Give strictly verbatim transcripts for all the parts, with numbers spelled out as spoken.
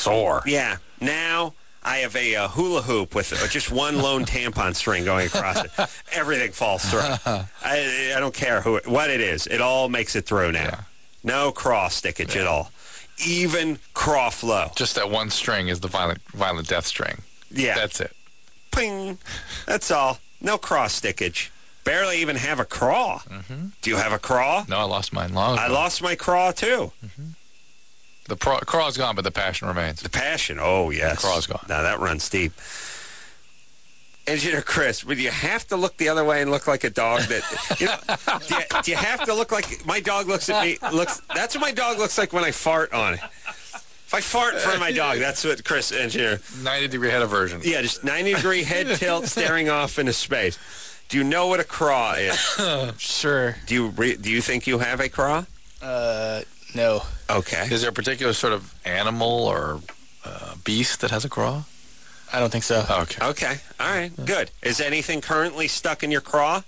sore. Yeah. Now I have a uh, hula hoop with uh, just one lone tampon string going across it. Everything falls through. I, I don't care who it, what it is. It all makes it through now. Yeah. No cross stickage Yeah. at all. Even craw flow. Just that one string is the violent, violent death string. Yeah. That's it. Ping. That's all. No cross stickage. Barely even have a craw. Mm-hmm. Do you have a craw? No, I lost mine long ago. I lost my craw, too. Mm-hmm. The pro- craw's gone, but the passion remains. The passion, oh, yes. The craw's gone. Now, that runs deep. Engineer Chris, would you have to look the other way and look like a dog that, you know, do you, do you have to look like, my dog looks at me, looks, that's what my dog looks like when I fart on it. If I fart in front of my dog, that's what Chris, engineer. ninety degree head aversion. Yeah, just ninety degree head tilt staring off into space. Do you know what a craw is? Sure. Do you re- do you think you have a craw? Uh, no. Okay. Is there a particular sort of animal or uh, beast that has a craw? I don't think so. Okay. Okay. All right. Good. Is anything currently stuck in your craw?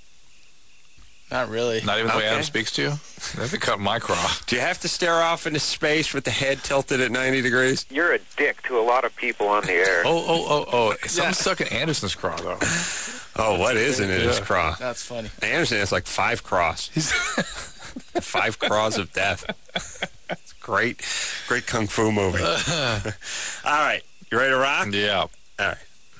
Not really. Not even the way Okay. Adam speaks to you? That'd be cut my craw. Do you have to stare off into space with the head tilted at ninety degrees? You're a dick to a lot of people on the air. Oh, oh, oh, oh. Something's stuck in Anderson's craw, though. Oh, what isn't in his Yeah. craw? That's funny. Anderson has like five craws. Five craws of death. It's great. Great kung fu movie. All right. You ready to rock? Yeah. All right.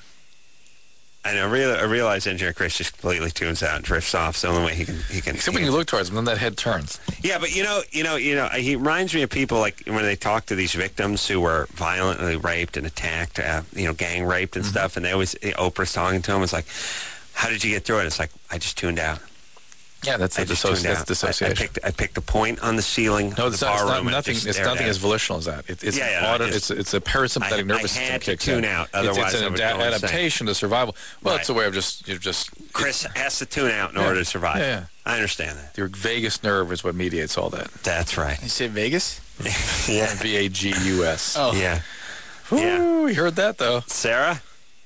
I know. I real- I realize Engineer Chris just completely tunes out and drifts off. It's the only way he can. He can. Except he when you can- look towards him, then that head turns. Yeah, but you know, you know, you know, he reminds me of people like when they talk to these victims who were violently raped and attacked, uh, you know, gang raped and Mm-hmm. stuff, and they always Oprah's talking to him. It's like, how did you get through it? It's like I just tuned out. Yeah, that's I a just dissoci- tuned that's out. dissociation. I, I picked I picked a point on the ceiling No, of it's the not, bar it's not room. and nothing. just It's stared nothing at as it. volitional as that. It, it's Yeah, an yeah, no, auto, just- it's it's a parasympathetic I- nervous I system had to kicks tune in. out, It's- otherwise it's, I an would ada- go insane. adaptation to survival. Well, Right. it's a way of just you're just Chris has to tune out in Yeah. order to survive. Yeah, yeah. I understand that. your vagus nerve is what mediates all that. That's right. You say Vegas? Yeah. V A G U S. Oh. Yeah. Yeah. Ooh, you heard that though. Sarah?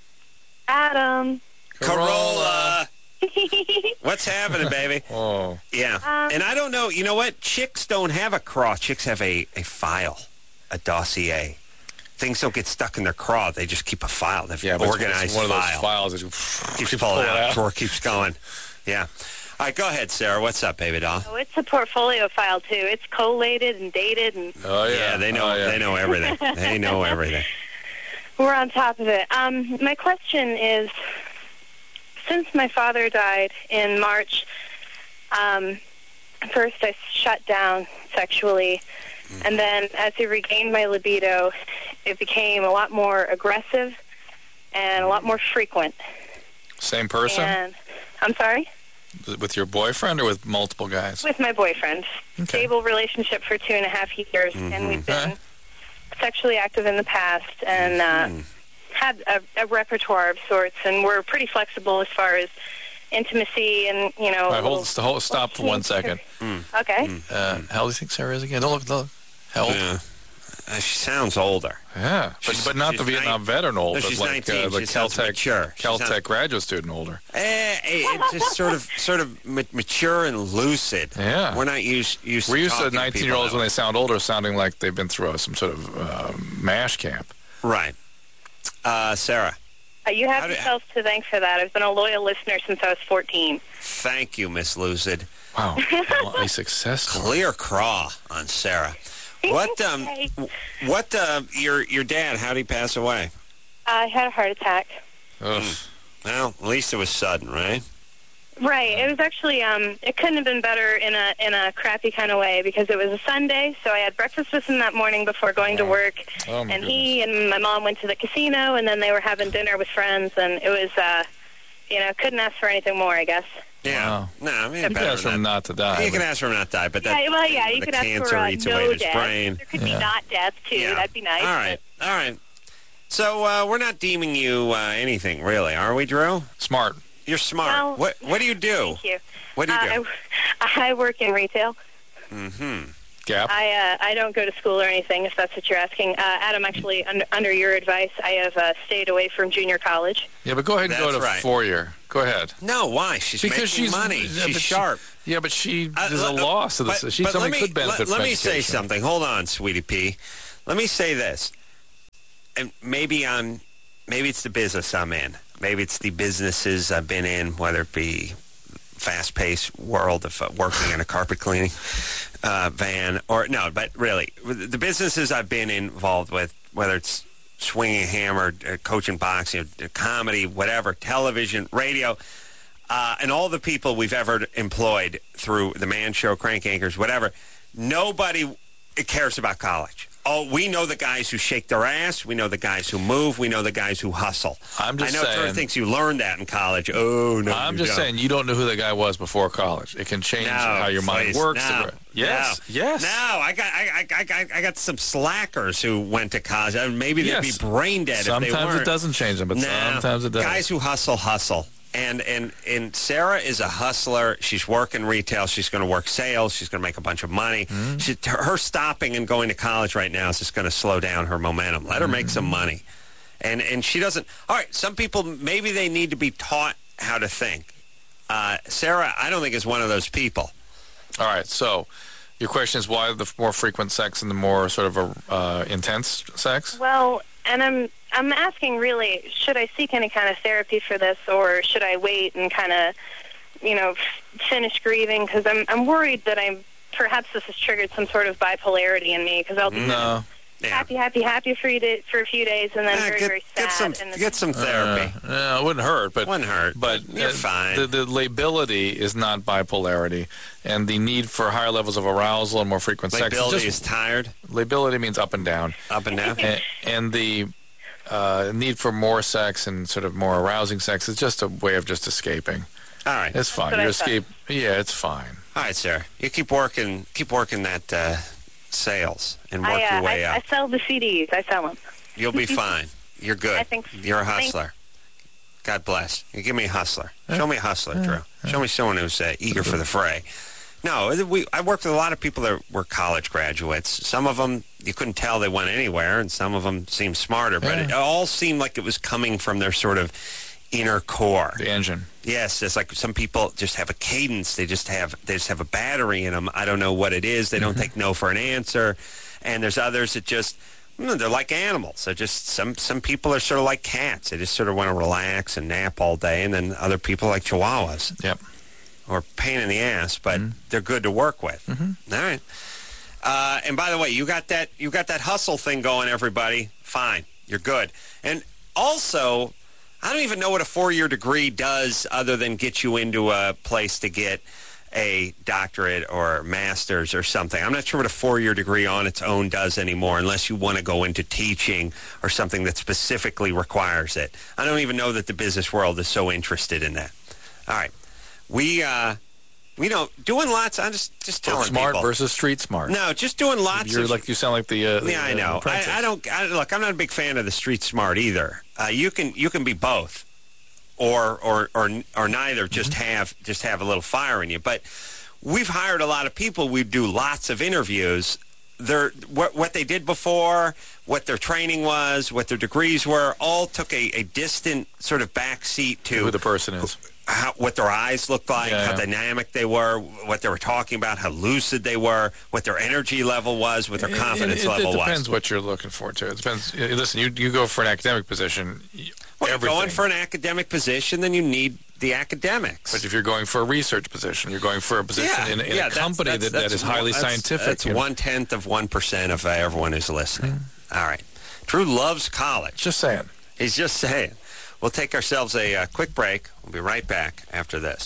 Adam. Corolla. What's happening, baby? Oh, Yeah. Um, and I don't know. You know what? Chicks don't have a craw. Chicks have a, a file, a dossier. Things don't get stuck in their craw. They just keep a file. They've yeah, but it's- organized it's one of those file. files that you Keeps you pulling pull it out. Drawer keeps going. Yeah. All right, go ahead, Sarah. What's up, baby doll? Oh, it's a portfolio file too. It's collated and dated, and Oh yeah, Yeah, they know. Oh, yeah. They know everything. They know everything. we're on top of it. Um, my question is, since my father died in March, um, first I shut down sexually, and then as he regained my libido, it became a lot more aggressive and a lot more frequent. Same person And I'm sorry, with your boyfriend or with multiple guys? with my boyfriend. Okay. Stable relationship for two and a half years, and we've been Okay. sexually active in the past, and uh, had a, a repertoire of sorts, and we're pretty flexible as far as intimacy and, you know. All right, hold, little- st- hold, stop for one second. Okay. Uh, how old do you think Sarah is again? Don't look. Look. How old? Yeah. Uh, she sounds older. Yeah, but, She's- but not she's the Vietnam nine- veteran old, No, but she's like nineteen. uh, the She sounds Caltech mature. She Caltech sounds- graduate student older. Eh, it's just sort of, sort of ma- mature and lucid. Yeah. We're not used used. We're to used to talking nineteen-year-olds people when that they sound older, sounding like they've been through some sort of uh, MASH camp. way. Right. Uh, Sarah, Uh, you have How do- yourself to thank for that. I've been a loyal listener since I was fourteen. thank you, Miss Lucid. Wow, a success story. Clear craw on Sarah. What um, Okay. what uh, your your dad? How did he pass away? I had a heart attack. Ugh. Well, at least it was sudden, right? Right. It was actually um it couldn't have been better in a in a crappy kind of way, because it was a Sunday, so I had breakfast with him that morning before going to work. Oh, my and he and my mom went to the casino, and then they were having dinner with friends, and it was uh you know, couldn't ask for anything more, I guess. Yeah. Wow. No, I mean, You can better ask for than him that. not to die. You can but- ask for him not to die, but that Yeah, well, yeah, you the could ask cancer for uh, eats no away at his death. brain. There could Yeah. be not death too. Yeah. That'd be nice. All right, all right. So uh, we're not deeming you uh, anything, really, are we, Drew? Smart. You're smart. Well, what What do you do? Thank you. What do you Uh, do? I, I work in retail. Mm-hmm. Gap. I uh, I don't go to school or anything, if that's what you're asking. Uh, Adam, actually, under, under your advice, I have uh, stayed away from junior college. Yeah, but go ahead and go That's to right. four-year. Go ahead. No, why? She's Because making she's money. yeah, She's but she- sharp. Yeah, but she Uh, there's a let- loss to but- this. She but somebody let me, could benefit let, from let me say education. something. Hold on, sweetie pea. Let me say this. and maybe I'm, maybe it's the business I'm in. Maybe it's the businesses I've been in, whether it be fast-paced world of uh, working in a carpet cleaning uh, van, or no, but really, the businesses I've been involved with, whether it's swinging a hammer, uh, coaching boxing, uh, comedy, whatever, television, radio, uh, and all the people we've ever employed through the Man Show, Crank Anchors, whatever, nobody cares about college. Oh, we know the guys who shake their ass. We know the guys who move. We know the guys who hustle. I'm just I know saying, Trevor thinks you learned that in college. Oh, no, I'm you just don't. saying you don't know who the guy was before college. It can change No, how your mind please, works. no, yes, no, yes. No, I got, I, I, I, I got some slackers who went to college. Uh, Maybe they'd Yes. be brain dead if they Sometimes weren't. it doesn't change them, but No, sometimes it does. Guys who hustle, hustle. And, and and Sarah is a hustler. She's working retail. She's going to work sales. She's going to make a bunch of money. Mm-hmm. She, her stopping and going to college right now is just going to slow down her momentum. Let her make some money. And and she doesn't. All right, some people, maybe they need to be taught how to think. Uh, Sarah, I don't think is one of those people. All right, so your question is why the more frequent sex and the more sort of a, uh, intense sex? Well, and I'm I'm asking really, should I seek any kind of therapy for this, or should I wait and kind of, you know, f- finish grieving? Because I'm I'm worried that I'm perhaps this has triggered some sort of bipolarity in me. Because I'll be No. Yeah. happy, happy, happy for you to, for a few days, and then Yeah, very, get, very sad. get some and get some therapy. Uh, no, it wouldn't hurt, but Wouldn't hurt. But You're uh, fine. The, the lability is not bipolarity, and the need for higher levels of arousal and more frequent sex. Lability Just, is tired, lability means up and down, up and down. and, and the uh, need for more sex and sort of more arousing sex is just a way of just escaping. All right. It's fine. what You I thought. escape. Yeah, it's fine. All right, Sarah. You keep working. Keep working that uh, sales and work I, uh, your way I, I up. sell the C Ds. I sell them. You'll be fine. You're good. I think- You're a thank- hustler. God bless. You give me a hustler. Show me a hustler, Drew. Show me someone who's uh, eager for the fray. No, we. I worked with a lot of people that were college graduates. Some of them you couldn't tell they went anywhere, and some of them seemed smarter. But Yeah. it all seemed like it was coming from their sort of inner core. The engine. Yes, it's like some people just have a cadence. They just have they just have a battery in them. I don't know what it is. They don't take no for an answer. And there's others that just you know, they're like animals. They're just some some people are sort of like cats. They just sort of want to relax and nap all day. And then other people are like chihuahuas Yep. or pain in the ass, but they're good to work with. All right. Uh, and by the way, you got that you got that hustle thing going, everybody. Fine, you're good. And also, I don't even know what a four-year degree does other than get you into a place to get a doctorate or master's or something. I'm not sure what a four-year degree on its own does anymore unless you want to go into teaching or something that specifically requires it. I don't even know that the business world is so interested in that. All right. We, uh, we know, doing lots, I'm just, just telling Book smart people. versus street smart. No, just doing lots You're of... like you sound like the. Uh, Yeah, I the know. apprentice. I, I don't. I, look, I'm not a big fan of the street smart either. Uh, you can you can be both, or or or or neither. Just Mm-hmm. have just have a little fire in you. But we've hired a lot of people. We do lots of interviews. Their what what they did before, what their training was, what their degrees were, all took a, a distant sort of backseat to Who the person is. how, what their eyes looked like, Yeah, how yeah. dynamic they were, what they were talking about, how lucid they were, what their energy level was, what their confidence it, it, level it was. depends what you're looking for, too. It depends. uh, Listen, you you go for an academic position, y- Well, you're everything. going for an academic position, then you need the academics. But if you're going for a research position, you're going for a position in, in a that's- company that's- that, that that's is highly one- that's- scientific. That's you know. one tenth of one percent of uh, everyone who's listening. Hmm. All right, Drew loves college. Just saying. He's just saying. We'll take ourselves a uh, quick break. We'll be right back after this.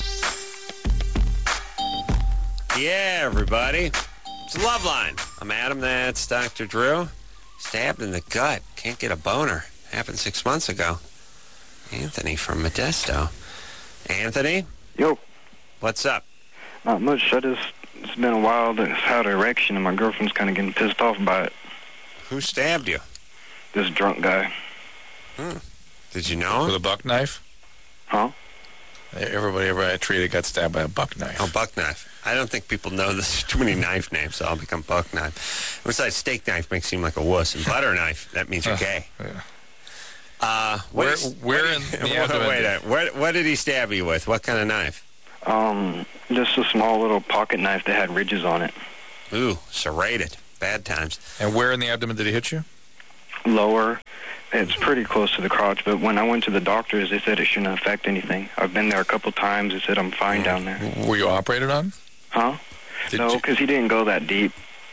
Yeah, everybody. It's Loveline. I'm Adam. That's Doctor Drew. Stabbed in the gut. Can't get a boner. Happened six months ago. Anthony from Modesto. Anthony, Yo, what's up? not much. I just, it's been a while that it's had an erection, and my girlfriend's kind of getting pissed off by it. Who stabbed you? This drunk guy. Did you know With him? a buck knife? Huh? Everybody ever I treated got stabbed by a buck knife. Oh, buck knife. I don't think people know there's too many knife names, so I'll become buck knife. Besides, steak knife makes you seem like a wuss, and butter knife, that means you're gay. Yeah. Uh, what Where- is- where what in did- the wait, abdomen? wait a minute. What, what did he stab you with? What kind of knife? Um, just a small little pocket knife that had ridges on it. Ooh, serrated. Bad times. And where in the abdomen did he hit you? Lower, It's pretty close to the crotch, but when I went to the doctors, they said it shouldn't affect anything. I've been there a couple times. They said I'm fine down there. Were you operated on? Huh? Did No, you- because he didn't go that deep.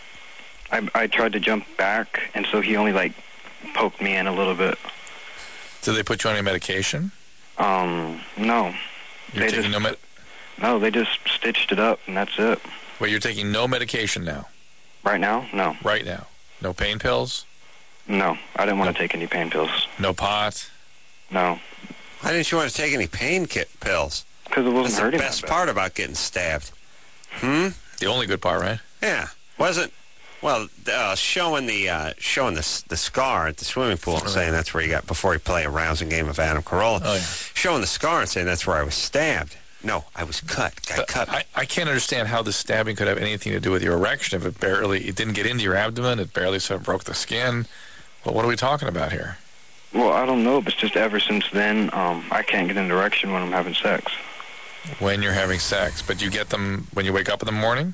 I I tried to jump back, and so he only, like, poked me in a little bit. Did they put you on any medication? Um, no. You're They taking just- no med- No, they just stitched it up, and that's it. Well, you're taking no medication now, Right now? No. right now. No pain pills, No. I didn't want to take any pain pills. no pot. No. Why didn't you want to take any pain ki- pills? Because it wasn't That's the hurting best that bad. part about getting stabbed. Hmm? The only good part, right? Yeah. Wasn't, well, uh, showing the uh, showing the, s- the scar at the swimming pool and saying that's where you got, before you play a rousing game of Adam Carolla, Oh, yeah. showing the scar and saying that's where I was stabbed. No, I was cut. Got But cut. I, I can't understand how the stabbing could have anything to do with your erection if it barely, it didn't get into your abdomen, it barely sort of broke the skin. Well, what are we talking about here? Well, I don't know, but it's just ever since then, um, I can't get an erection when I'm having sex. When you're having sex, but you get them when you wake up in the morning?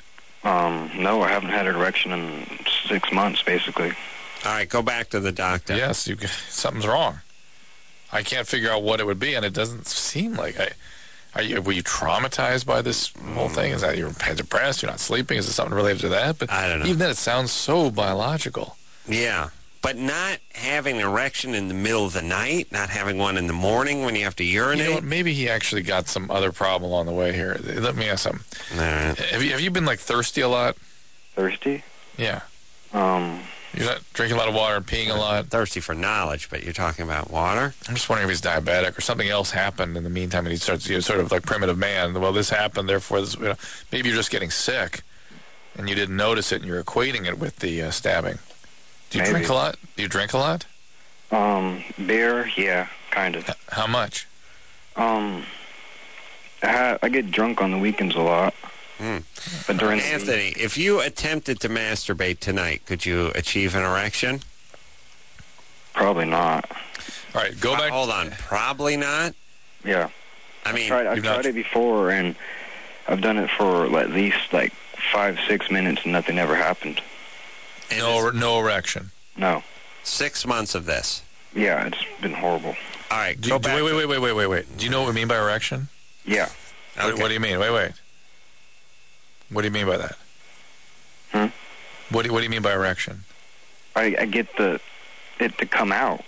Um, no, I haven't had an erection in six months, basically. All right, go back to the doctor. Yes, you, something's wrong. I can't figure out what it would be, and it doesn't seem like I. Are you, were you traumatized by this whole thing? Is that you're depressed? You're not sleeping? Is it something related to that? But I don't know. even then, it sounds so biological. Yeah. But not having an erection in the middle of the night, not having one in the morning when you have to urinate. You know what? Maybe he actually got some other problem along the way here. Let me ask something. All right. Have you have you been like thirsty a lot? Thirsty? Yeah. Um, You're not drinking a lot of water and peeing a lot. Thirsty for knowledge, but you're talking about water? I'm just wondering if he's diabetic or something else happened in the meantime, and he starts, you know, sort of like primitive man. Well, this happened, therefore, this, you know, maybe you're just getting sick, and you didn't notice it, and you're equating it with the uh, stabbing. Do you Maybe. drink a lot? Do you drink a lot? um, beer? Yeah, kind of. H- How much? Um, I, ha- I get drunk on the weekends a lot. Hmm. But during the week, Anthony, if you attempted to masturbate tonight, could you achieve an erection? probably not. All right, go Uh, back. hold on. Probably not? Yeah. I mean, Tried, I've you've not- tried it before, and I've done it for at least like five, six minutes, and nothing ever happened. and No, it's no erection. No. six months of this. Yeah, it's been horrible. All right, Do go you, do- back. wait, wait, to- wait, wait, wait, wait, wait. Do you know what we mean by erection? Yeah. What, Okay. what do you mean? Wait, wait. What do you mean by that? Hmm? What do, what do you mean by erection? I, I get the it to come out.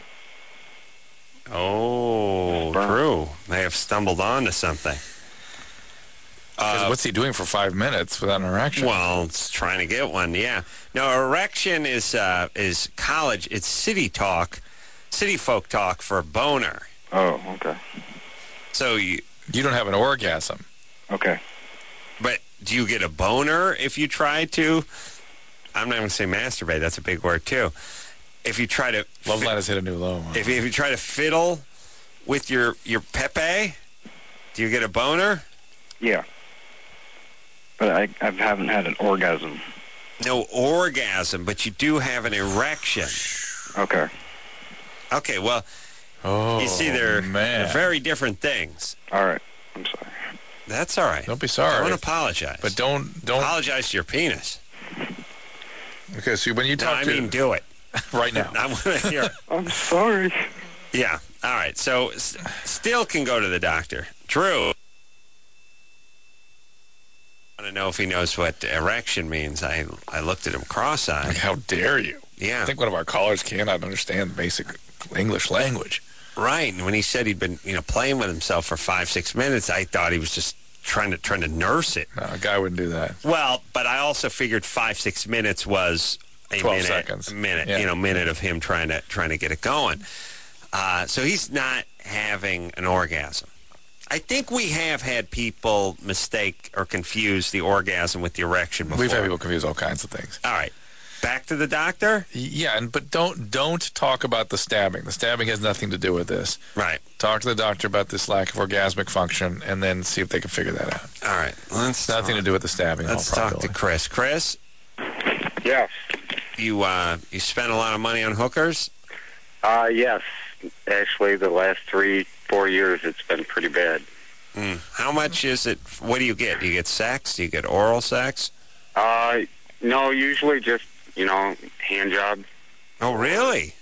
Oh, Sperm. true. They have stumbled onto something. 'Cause Uh, what's he doing for five minutes without an erection? well, it's trying to get one, yeah. No, erection is uh, is college. It's city talk, city folk talk for boner. Oh, okay. So you, You don't have an orgasm. Okay. but do you get a boner if you try to? I'm not going to say masturbate. That's a big word too. If you try to, Love fi- line has hit a new low. if you, if you try to fiddle with your your pepe, do you get a boner? Yeah. But I, I haven't had an orgasm. No orgasm, but you do have an erection. Okay. Okay, well, Oh, you see, they're, man. they're very different things. All right. I'm sorry. That's all right. Don't be sorry. Don't apologize. But don't don't. apologize to your penis. Okay, so when you No, talk I to mean do it. right now, I want to hear it. I'm sorry. Yeah. All right. So s- still can go to the doctor. Drew. I want to know if he knows what erection means. I I looked at him like, cross-eyed. how dare you? Yeah. I think one of our callers cannot understand the basic English language. Right. And when he said he'd been, you know, playing with himself for five, six minutes, I thought he was just trying to trying to nurse it. No, a guy wouldn't do that. Well, but I also figured five, six minutes was a twelve minute, seconds. a minute, Yeah. you know, minute of him trying to trying to get it going. Uh, so he's not having an orgasm. I think we have had people mistake or confuse the orgasm with the erection before. We've had people confuse all kinds of things. All right, back to the doctor. Yeah, and but don't don't talk about the stabbing. The stabbing has nothing to do with this. Right. Talk to the doctor about this lack of orgasmic function, and then see if they can figure that out. All right. Let's Nothing to do with the stabbing. in all Let's talk to probability. Chris. Chris, Yes. you uh, you spent a lot of money on hookers. Uh, yes. Actually, the last three, four years, it's been pretty bad. Mm. How much is it? What do you get? Do you get sex? Do you get oral sex? Uh, no, usually just, you know, hand job. Oh, really?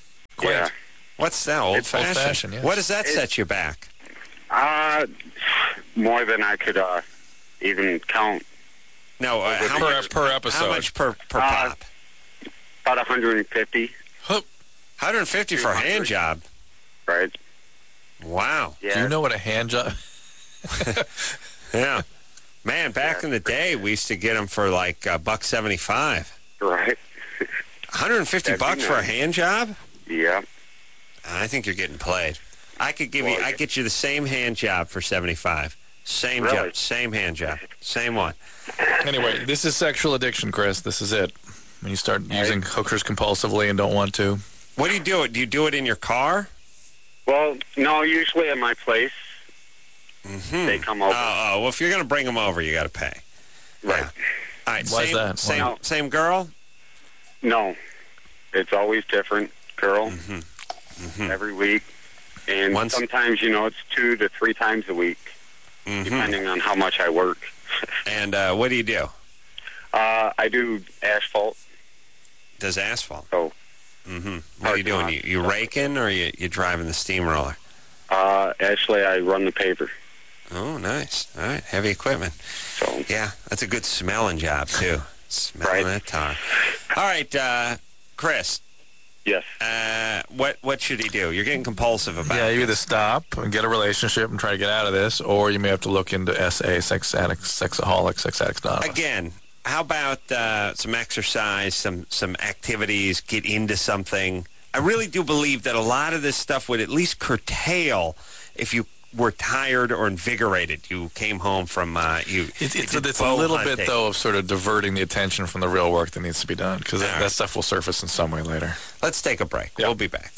quaint. Yeah. What's that, old-fashioned? old-fashioned, yes. What does that It's- set you back? Uh, more than I could uh, even count. No, uh, how Per, much per episode. How much per, per Uh, pop? About one hundred fifty, one hundred fifty for a hand job. right? Wow. Yeah. Do you know what a hand job? Yeah. Man, back Yeah, in the day, we used to get them for like a buck seventy-five. Right. one hundred fifty That'd be bucks for a nice. hand job? Yeah. I think you're getting played. I could give you. Well, I yeah. get you the same hand job for seventy-five. Same Really? job, same hand job, same one. Anyway, this is sexual addiction, Chris. This is it. When you start using hookers compulsively and don't want to. What do you do? Do you do it in your car? Well, no, usually at my place, Mm-hmm. they come over. Oh, oh, well, if you're going to bring them over, you got to pay. right. Yeah. All right. Why is same, that? Why Same, not? same girl. No. It's always different, girl, Mm-hmm. Mm-hmm. every week. And Once- sometimes, you know, it's two to three times a week, Mm-hmm. depending on how much I work. And uh, what do you do? Uh, I do asphalt, Does asphalt. so Mm-hmm. What are you doing? You, you raking or you you driving the steamroller? uh, actually I run the paper. Oh, nice. All right, heavy equipment. So Yeah, that's a good smelling job too. Smelling Right. that tar. All right, uh, Chris. yes. Uh, what what should he do? You're getting compulsive about Yeah, it. you either stop and get a relationship and try to get out of this, or you may have to look into S A, Sex Addicts, Sexaholics, Sex Addicts Anonymous. Again, how about uh, some exercise, some some activities, get into something? I really do believe that a lot of this stuff would at least curtail if you were tired or invigorated. You came home from uh, you. It's, you it's, did it's a bow little hunting. bit, though, of sort of diverting the attention from the real work that needs to be done, because that, All right. that stuff will surface in some way later. Let's take a break. Yeah. We'll be back.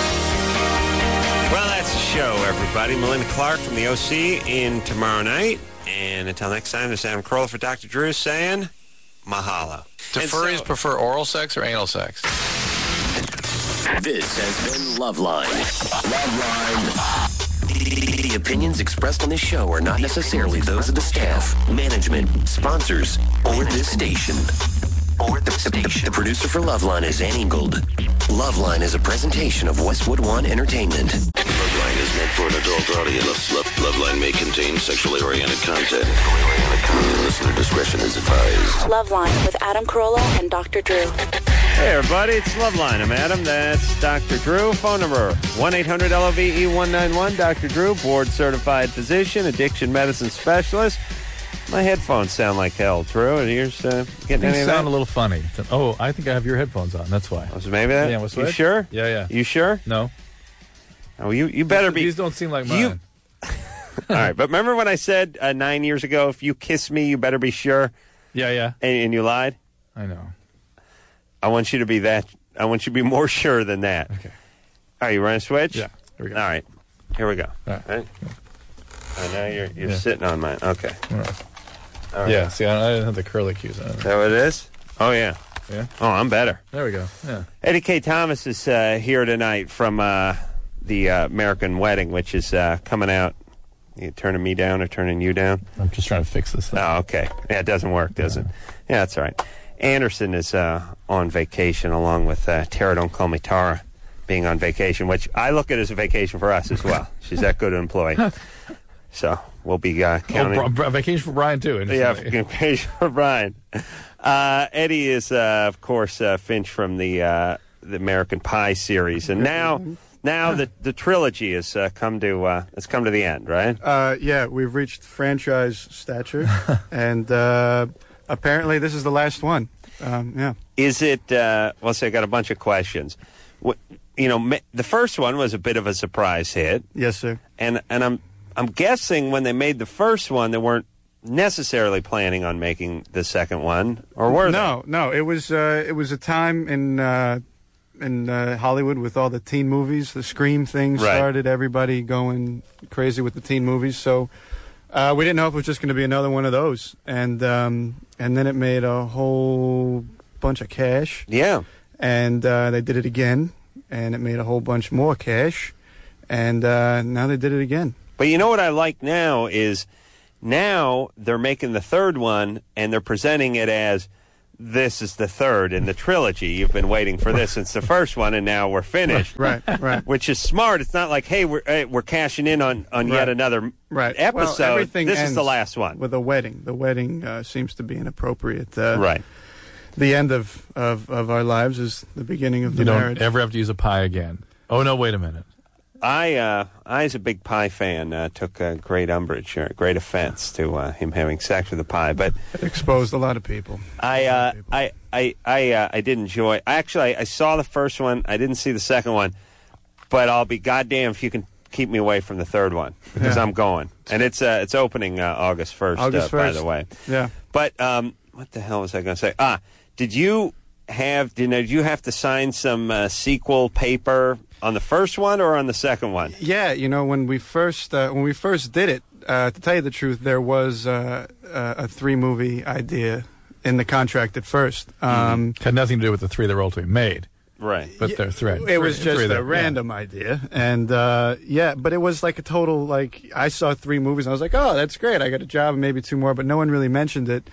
Well, that's the show, everybody. Melinda Clark from the O C in tomorrow night. And until next time, this is Adam Carolla for Doctor Drew saying mahalo. Do And furries so- prefer oral sex or anal sex? This has been Loveline. Loveline. The opinions expressed on this show are not necessarily those of the staff, management, sponsors, or this station. Or the station. The producer for Loveline is Ann Ingold. Loveline is a presentation of Westwood One Entertainment. Loveline is meant for an adult audience. Lo- Loveline may contain sexually oriented content. Listener discretion is advised. Loveline with Adam Carolla and Doctor Drew. Hey, everybody, it's Loveline. I'm Adam. That's Doctor Drew. Phone number one eight hundred L O V E one nine one. Doctor Drew, board-certified physician, addiction medicine specialist. My headphones sound like hell, Drew. And here's uh, getting They any of sound that? a little funny. Oh, I think I have your headphones on. That's why. Oh, so maybe that? Yeah, we'll you switch? sure? Yeah, yeah. You sure? No. Oh, you, you better be. These don't seem like mine. You- All right, but remember when I said uh, nine years ago, if you kiss me, you better be sure, Yeah, yeah. and, and you lied? I know. I want you to be that. I want you to be more sure than that. Okay. All right, you ready to switch? Yeah. Here we go. All right, here we go. All right. Right? Oh, now you're you're Yeah. sitting on mine. Okay. All right. All right. Yeah, see, I I didn't have the curly cues on. Is that what it is? Oh, yeah. Yeah. Oh, I'm better. There we go. Yeah. Eddie K. Thomas is uh, here tonight from uh, the uh, American Wedding, which is uh, coming out. You turning me down or turning you down? I'm just trying to fix this thing. Oh, okay. Yeah, it doesn't work, does it? Yeah, that's all right. Anderson is uh, on vacation along with uh, Tara Don't Call Me Tara being on vacation, which I look at as a vacation for us as well. She's that good an employee. So we'll be uh, Oh, counting. Bri- vacation for Brian, too. Yeah, interestingly. vacation for Brian. Uh, Eddie is, uh, of course, uh, Finch from the uh, the American Pie series, and now now the the trilogy has uh, come to uh, has come to the end, right? Uh, yeah, we've reached franchise stature, and uh, apparently this is the last one. Um, yeah. Is it? Uh, well, so I got a bunch of questions. What, you know, ma- the first one was a bit of a surprise hit. Yes, sir. And and I'm I'm guessing when they made the first one, they weren't necessarily planning on making the second one, or were no, they? No, It was uh, it was a time in uh, in uh, Hollywood with all the teen movies. The Scream thing Right. started. Everybody going crazy with the teen movies. So uh, we didn't know if it was just going to be another one of those. And um, and then it made a whole bunch of cash. Yeah. And uh, they did it again, and it made a whole bunch more cash. And uh, now they did it again. But you know what I like now is now they're making the third one and they're presenting it as this is the third in the trilogy. You've been waiting for this since the first one, and now we're finished. Right, right. Which is smart. It's not like, hey, we're hey, we're cashing in on, on Right. yet another Right. episode. Well, everything this is ends the last one. with a wedding. The wedding uh, seems to be an appropriate. Uh, right. The end of, of, of our lives is the beginning of the You don't marriage. ever have to use a pie again. Oh, no, wait a minute. I, uh, I, as a big pie fan, uh, took a great umbrage, or great offense to uh, him having sex with a pie. But it exposed a lot of people. I, uh, I, I, I, uh, I did enjoy. Actually, I, I saw the first one. I didn't see the second one. But I'll be goddamn if you can keep me away from the third one, because Yeah. I'm going, and it's uh, it's opening uh, August first. August uh, by first. the way. Yeah. But um, what the hell was I going to say? Ah, did you have? Did, did you have to sign some uh, sequel paper on the first one or on the second one? Yeah, you know, when we first uh, when we first did it, uh, to tell you the truth, there was uh, uh, a three movie idea in the contract at first. Um, Had nothing to do with the three that were ultimately made. Right. But they're thread. It was three- just three a that- yeah. random idea, and uh, yeah, but it was like a total like I saw three movies, and I was like, oh, that's great, I got a job and maybe two more, but no one really mentioned it,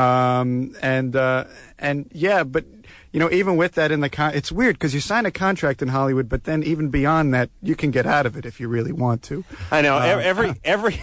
um, and uh, and yeah, but you know, even with that in the con, it's weird because you sign a contract in Hollywood, but then even beyond that, you can get out of it if you really want to. I know Um, every every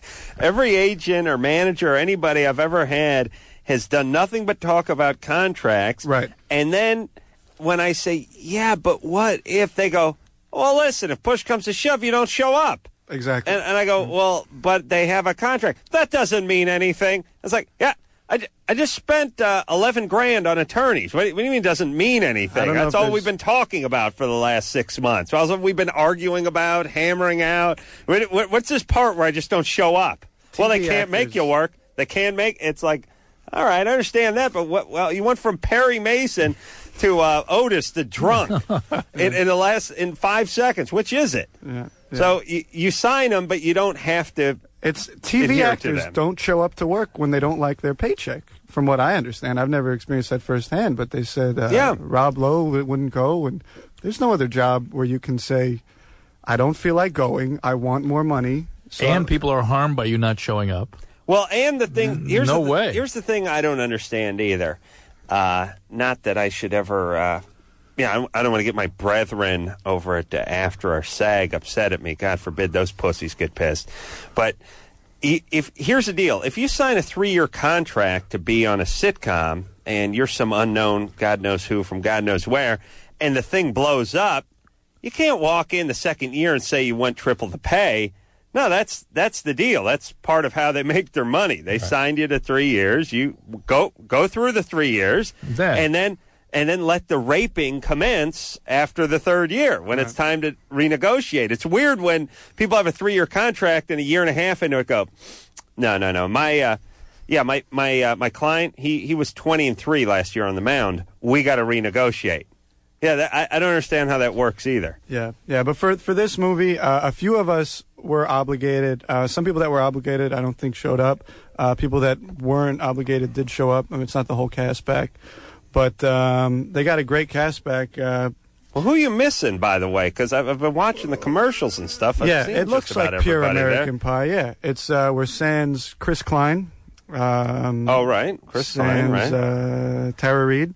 every agent or manager or anybody I've ever had has done nothing but talk about contracts, right? And then when I say, yeah, but what if, they go, well, listen, if push comes to shove, you don't show up. Exactly. And, and I go, well, but they have a contract. That doesn't mean anything. It's like, yeah, I, ju- I just spent uh, eleven grand on attorneys. What, do you- what do you mean it doesn't mean I anything? don't know That's if all there's- we've been talking about for the last six months. That's what we've been arguing about, hammering out. What- what- What's this part where I just don't show up? Well, they T V can't make actors- you work. They can't make, it's like, all right, I understand that, but what, well, you went from Perry Mason to uh, Otis the drunk in, in the last in five seconds. Which is it? Yeah, yeah. So you, you sign them, but you don't have to. It's T V adhere to actors them. don't show up to work when they don't like their paycheck. From what I understand, I've never experienced that firsthand, but they said uh, Yeah. Rob Lowe w- wouldn't go, and there's no other job where you can say, "I don't feel like going. I want more money." So And people are harmed by you not showing up. Well, and the thing here's no the, way. Here's the thing I don't understand either. Uh, not that I should ever. Uh, yeah, I, I don't want to get my brethren over at uh, After or SAG upset at me. God forbid those pussies get pissed. But i- if here's the deal: if you sign a three-year contract to be on a sitcom, and you're some unknown God knows who from God knows where, and the thing blows up, you can't walk in the second year and say you want triple the pay. No, that's that's the deal. That's part of how they make their money. They signed you to three years. You go go through the three years, Then. and then and then let the raping commence after the third year when it's time to renegotiate. It's weird when people have a three-year contract and a year and a half into it go, no, no, no. My uh, yeah, my my uh, my client he he was twenty and three last year on the mound. We got to renegotiate. Yeah, that, I, I don't understand how that works either. Yeah, yeah, but for for this movie, uh, a few of us were obligated. Uh, some people that were obligated, I don't think, showed up. Uh, people that weren't obligated did show up. I mean, it's not the whole cast back, but um, they got a great cast back. Uh, Well, who are you missing, by the way? Because I've, I've been watching the commercials and stuff. I've yeah, seen it just looks about like pure everybody American Pie. Yeah, it's uh, we're sans Chris Klein. Um, Oh, right. Chris Klein, sans, right. Uh, Tara Reid.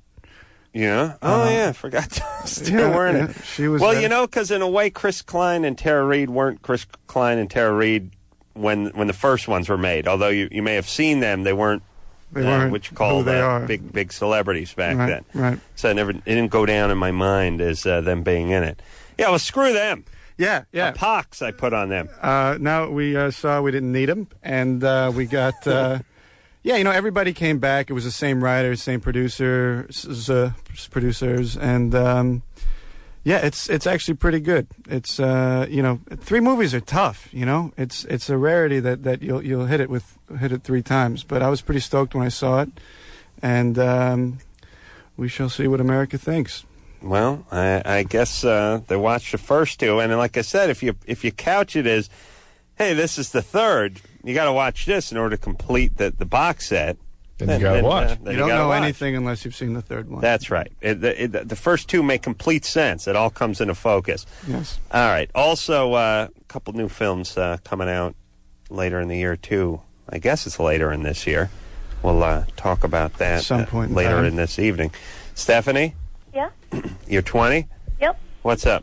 Yeah. Oh, Uh, yeah. I forgot to still yeah, wearing yeah, it. she was Well, there. you know, because in a way, Chris Klein and Tara Reid weren't Chris Klein and Tara Reid when when the first ones were made. Although you, you may have seen them, they weren't. They uh, weren't what you call who they uh, are. big big celebrities back Right, then. right. So it never it didn't go down in my mind as uh, them being in it. Yeah. Well, screw them. Yeah, yeah. A pox I put on them. Uh, now we uh, saw we didn't need them, and uh, we got. Uh, yeah, you know, everybody came back. It was the same writers, same producer, s- uh, producers, and um, yeah, it's it's actually pretty good. It's uh, you know, three movies are tough. You know, it's it's a rarity that, that you'll you'll hit it with hit it three times. But I was pretty stoked when I saw it, and um, we shall see what America thinks. Well, I, I guess uh, they watched the first two, and like I said, if you if you couch it as, hey, this is the third, you got to watch this in order to complete the, the box set. Then you gotta watch. uh, then You don't gotta know watch. anything unless you've seen the third one. That's right. It, the, it, the first two make complete sense. It all comes into focus. Yes. All right. Also, uh, a couple new films uh, coming out later in the year too. I guess it's later in this year. we'll uh, talk about that At some uh, point in later time. in this evening. Stephanie, Yeah? you're twenty? Yep. What's up?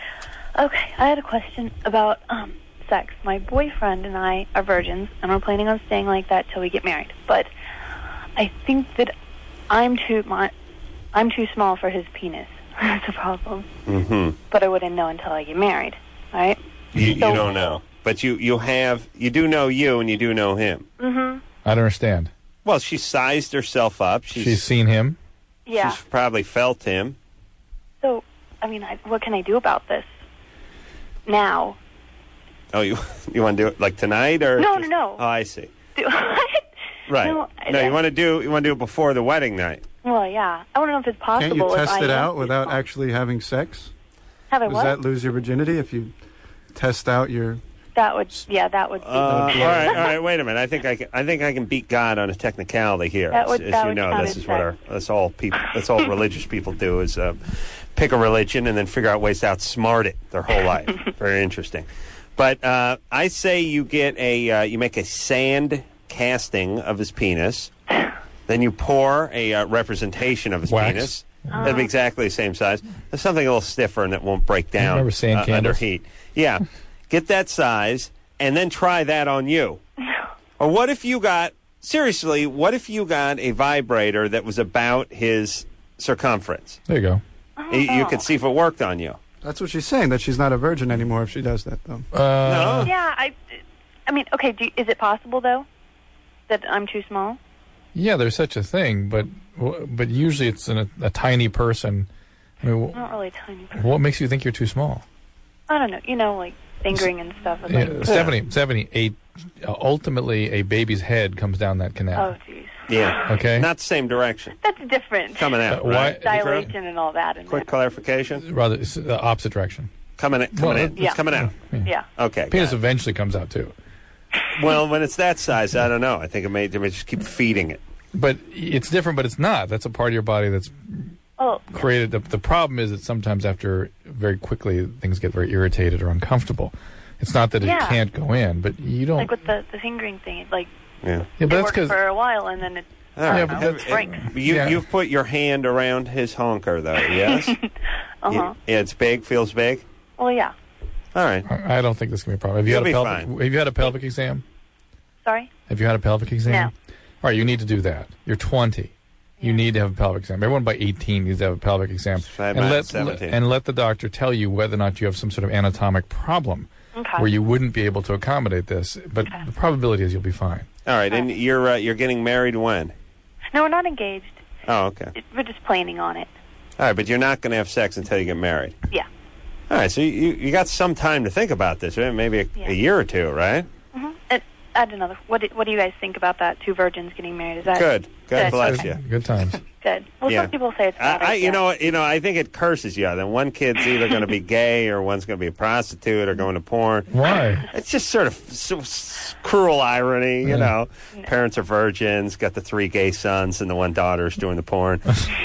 Okay, I had a question about um, sex. My boyfriend and I are virgins, and we're planning on staying like that till we get married. But I think that I'm too my, I'm too small for his penis. That's a problem. Mm-hmm. But I wouldn't know until I get married, right? You, you So- don't know. But you, you have, you do know you and you do know him. Mm-hmm. I don't understand. Well, she sized herself up. She's, She's seen him. Yeah. She's probably felt him. So, I mean, I, what can I do about this now? Oh, you you want to do it like tonight or? No, just- no, no. Oh, I see. Do, what? Right. No, No, I- you want to do you want to do it before the wedding night. Well, yeah. I want to know if it's possible. Can't you if test I it am out too without small. actually having sex? Have I Does what? that lose your virginity if you test out your... That would, yeah, that would be. Uh, all right, all right. Wait a minute. I think I can. I think I can beat God on a technicality here. That would- as that you would know, count this as is what our that's all people. That's all religious people do is uh, pick a religion and then figure out ways to outsmart it their whole life. Very interesting. But uh, I say you get a uh, you make a sand casting of his penis, then you pour a uh, representation of his Wax. penis. That'd be exactly the same size. There's something a little stiffer and that won't break down Remember sand uh, under candles? heat. Yeah. Get that size and then try that on you. Or what if you got, seriously, what if you got a vibrator that was about his circumference? There you go. You, you could see if it worked on you. That's what she's saying, that she's not a virgin anymore if she does that, though. Uh, Yeah, I, I mean, okay, do, is it possible, though, that I'm too small? Yeah, there's such a thing, but but usually it's in a, a tiny person. I mean, Not really tiny. wh- what makes you think you're too small? I don't know, you know, like fingering and stuff. and Yeah, Like, Stephanie, Stephanie, a, uh, ultimately a baby's head comes down that canal. oh, jeez. Yeah. Okay. Not the same direction. That's different. Coming out, Uh, right? why- Dilation and all that. And Quick clarification. Rather, it's the opposite direction. Coming in. Coming Well, in. Yeah. It's coming out. Yeah. Okay. Penis got it. eventually comes out too. Well, when it's that size, I don't know. I think it may, they may just keep feeding it. But it's different, but it's not. That's a part of your body that's Oh, created. The, the problem is that sometimes after very quickly things get very irritated or uncomfortable. It's not that Yeah. it can't go in, but you don't. like with the, the fingering thing, it, like, Yeah. yeah, but it that's works because for a while and then it, All I right. don't but know, that's- it breaks. You, Yeah. You've put your hand around his honker, though, yes? Uh-huh. Yeah, yeah, it's big, feels big? Well, yeah. All right. I don't think this can be a problem. Have you You'll had a be pelvic? fine. Have you had a pelvic exam? Sorry? Have you had a pelvic exam? No. All right, you need to do that. You're twenty. You need to have a pelvic exam. Everyone by eighteen needs to have a pelvic exam. I And might let, at seventeen. and let the doctor tell you whether or not you have some sort of anatomic problem Okay. where you wouldn't be able to accommodate this. But the probability is you'll be fine. All right, and you're uh, you're getting married when? No, we're not engaged. Oh, okay. It, we're just planning on it. All right, but you're not going to have sex until you get married. Yeah. All right, so you you got some time to think about this, right? Maybe a, Yeah. a year or two, right? Mm-hmm. And add another. What do, what do you guys think about that? Two virgins getting married? Is that Good. God Good. bless Okay. you. Good times. good? Well, Yeah. some people say it's bad. I, I, idea. you know, you know, I think it curses you. Then one kid's either going to be gay, or one's going to be a prostitute, or going to porn. Why? It's just sort of so, s- cruel irony, you Yeah. know. Parents are virgins, got the three gay sons, and the one daughter's doing the porn.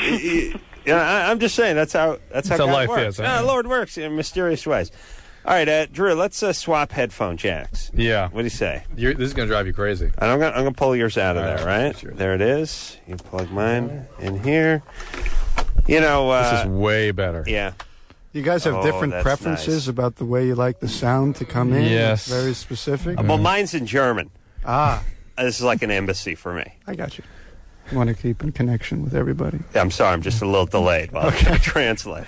Yeah, I, I'm just saying that's how that's how That's how God life works. is, I Ah, know. Lord works in mysterious ways. All right, uh, Drew, let's uh, swap headphone jacks. Yeah. What do you say? You're, this is going to drive you crazy. And I'm gonna I'm gonna pull yours out of All there, right, right? sure. There it is. You plug mine in here. You know, This uh, is way better. yeah. You guys have Oh, different that's preferences nice. about the way you like the sound to come in? Yes. It's very specific? Well, mine's in German. Ah, Uh, This is like an embassy for me. I got you. You want to keep in connection with everybody. I'm sorry, I'm just a little delayed while I translate.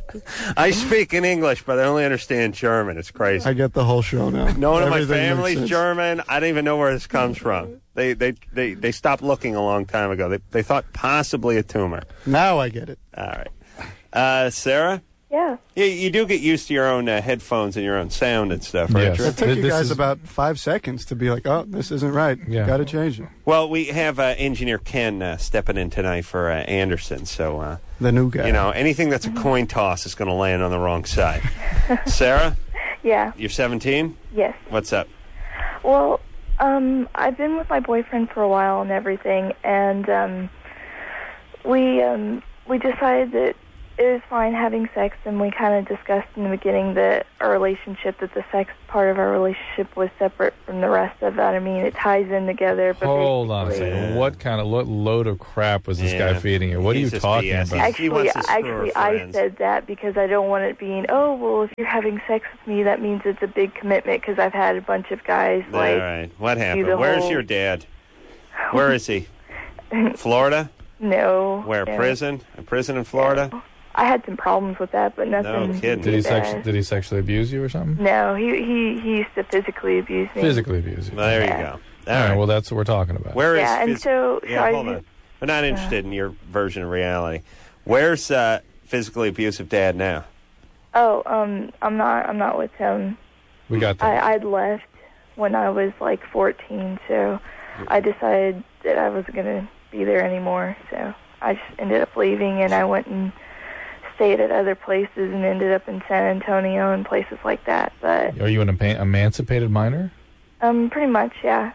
I speak in English, but I only understand German. It's crazy. I get the whole show now. No one in my Everything makes family's sense. German. I don't even know where this comes from. They they, they, they stopped looking a long time ago. They they thought possibly a tumor. Now I get it. All right. Uh, Sarah? Yeah. You, you do get used to your own uh, headphones and your own sound and stuff, right? Yes. Drew? It took you This guys is- about five seconds to be like, oh, this isn't right. Yeah. Got to change it. Well, we have uh, engineer Ken uh, stepping in tonight for uh, Anderson, so uh, The new guy. you know anything that's a coin toss is going to land on the wrong side. Sarah, Yeah. you're seventeen. Yes. What's up? Well, um, I've been with my boyfriend for a while and everything, and um, we um, we decided that it was fine having sex, and we kind of discussed in the beginning that our relationship, that the sex part of our relationship was separate from the rest of that. I mean, it ties in together. But Hold on a basically- second. What kind of what load of crap was this Yeah. guy feeding you? What He's are you just talking B S. about? He Actually, wants to screw actually, her I friends. said that because I don't want it being, oh, well, if you're having sex with me, that means it's a big commitment, because I've had a bunch of guys, All like... right. What do happened? the Where's whole- your dad? Where is he? Florida? No. Where? no. Prison? A prison in Florida? I had some problems with that, but nothing... kidding. Did he too sex, bad. did he sexually abuse you or something? No, he, he, he used to physically abuse me. Physically abuse you. Well, there Yeah. you go. All All right. right. Well, that's what we're talking about. Where is Yeah, and phys- so- yeah, so I hold ju- on. We're not interested in your version of reality. Where's uh, physically abusive dad now? Oh, um, I'm not, I'm not with him. We got that. I, I'd left when I was like fourteen, so I decided that I wasn't going to be there anymore. So I just ended up leaving, and I went and stayed at other places and ended up in San Antonio and places like that. But Are you an eman- emancipated minor? um, pretty much, yeah.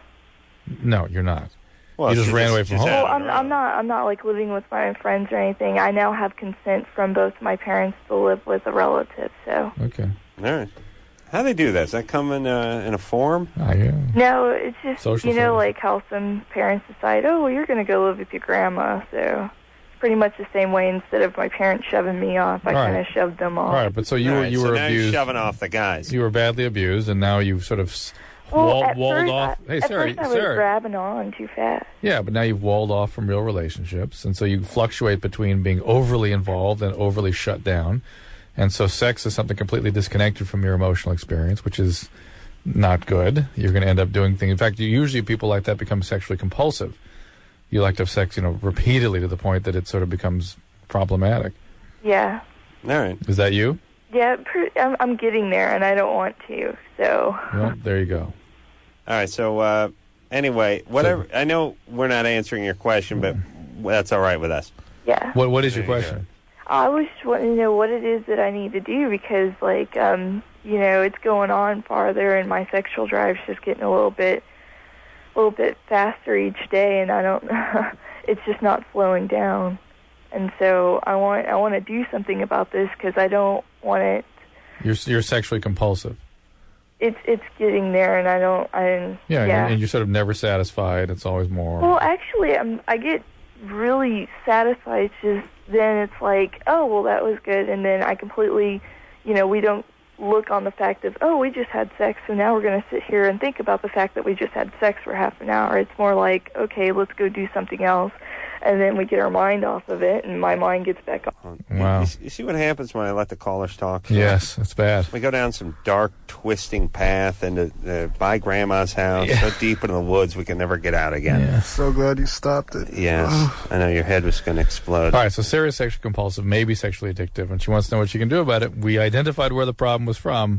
No, you're not. Well, you just she ran just- away from just home. had- Well, I'm, I'm not, I'm not like living with my friends or anything. I now have consent from both my parents to live with a relative. So Okay. All right. How do they do that? Does that come in a, in a form? Ah, yeah. no, it's just Social you know, service. like how some parents decide, oh, well, you're going to go live with your grandma. So it's pretty much the same way. Instead of my parents shoving me off, I All right. kind of shoved them off. All right, but so you All were right, you so were now you're abused. shoving off the guys. You were badly abused, and now you've sort of s- Well, wall, at walled first, off. I, Hey, at Sarah, first I was Sarah. grabbing on too fast. Yeah, but now you've walled off from real relationships, and so you fluctuate between being overly involved and overly shut down. And so sex is something completely disconnected from your emotional experience, which is not good. You're going to end up doing things. In fact, you, usually people like that become sexually compulsive. You like to have sex, you know, repeatedly to the point that it sort of becomes problematic. Yeah. All right. Is that you? Yeah, pre- I'm, I'm getting there, and I don't want to. So Well, there you go. All right. So uh, anyway, whatever. I know we're not answering your question, but that's all right with us. yeah. What What is your There you question? I was just wanting to know what it is that I need to do, because, like, um, you know, it's going on farther, and my sexual drive's just getting a little bit, a little bit faster each day, and I don't, it's just not slowing down. And so I want, I want to do something about this, because I don't want it. You're you're sexually compulsive. It's it's getting there, and I don't. I Yeah, yeah. And, and you're sort of never satisfied. It's always more. Well, actually, I'm, I get really satisfied. It's just then it's like, oh, well, that was good, and then I completely, you know, we don't look on the fact of, oh, we just had sex, so now we're going to sit here and think about the fact that we just had sex for half an hour. It's more like, okay, let's go do something else, and then we get our mind off of it, and my mind gets back on. Wow. You, you see what happens when I let the callers talk? Yes, it's bad. We go down some dark, twisting path into uh, by Grandma's house, Yeah. so deep into the woods we can never get out again. Yeah. So glad you stopped it. Yes, I know your head was going to explode. All right, so Sarah's sexually compulsive, maybe sexually addictive, and she wants to know what she can do about it. We identified where the problem was from.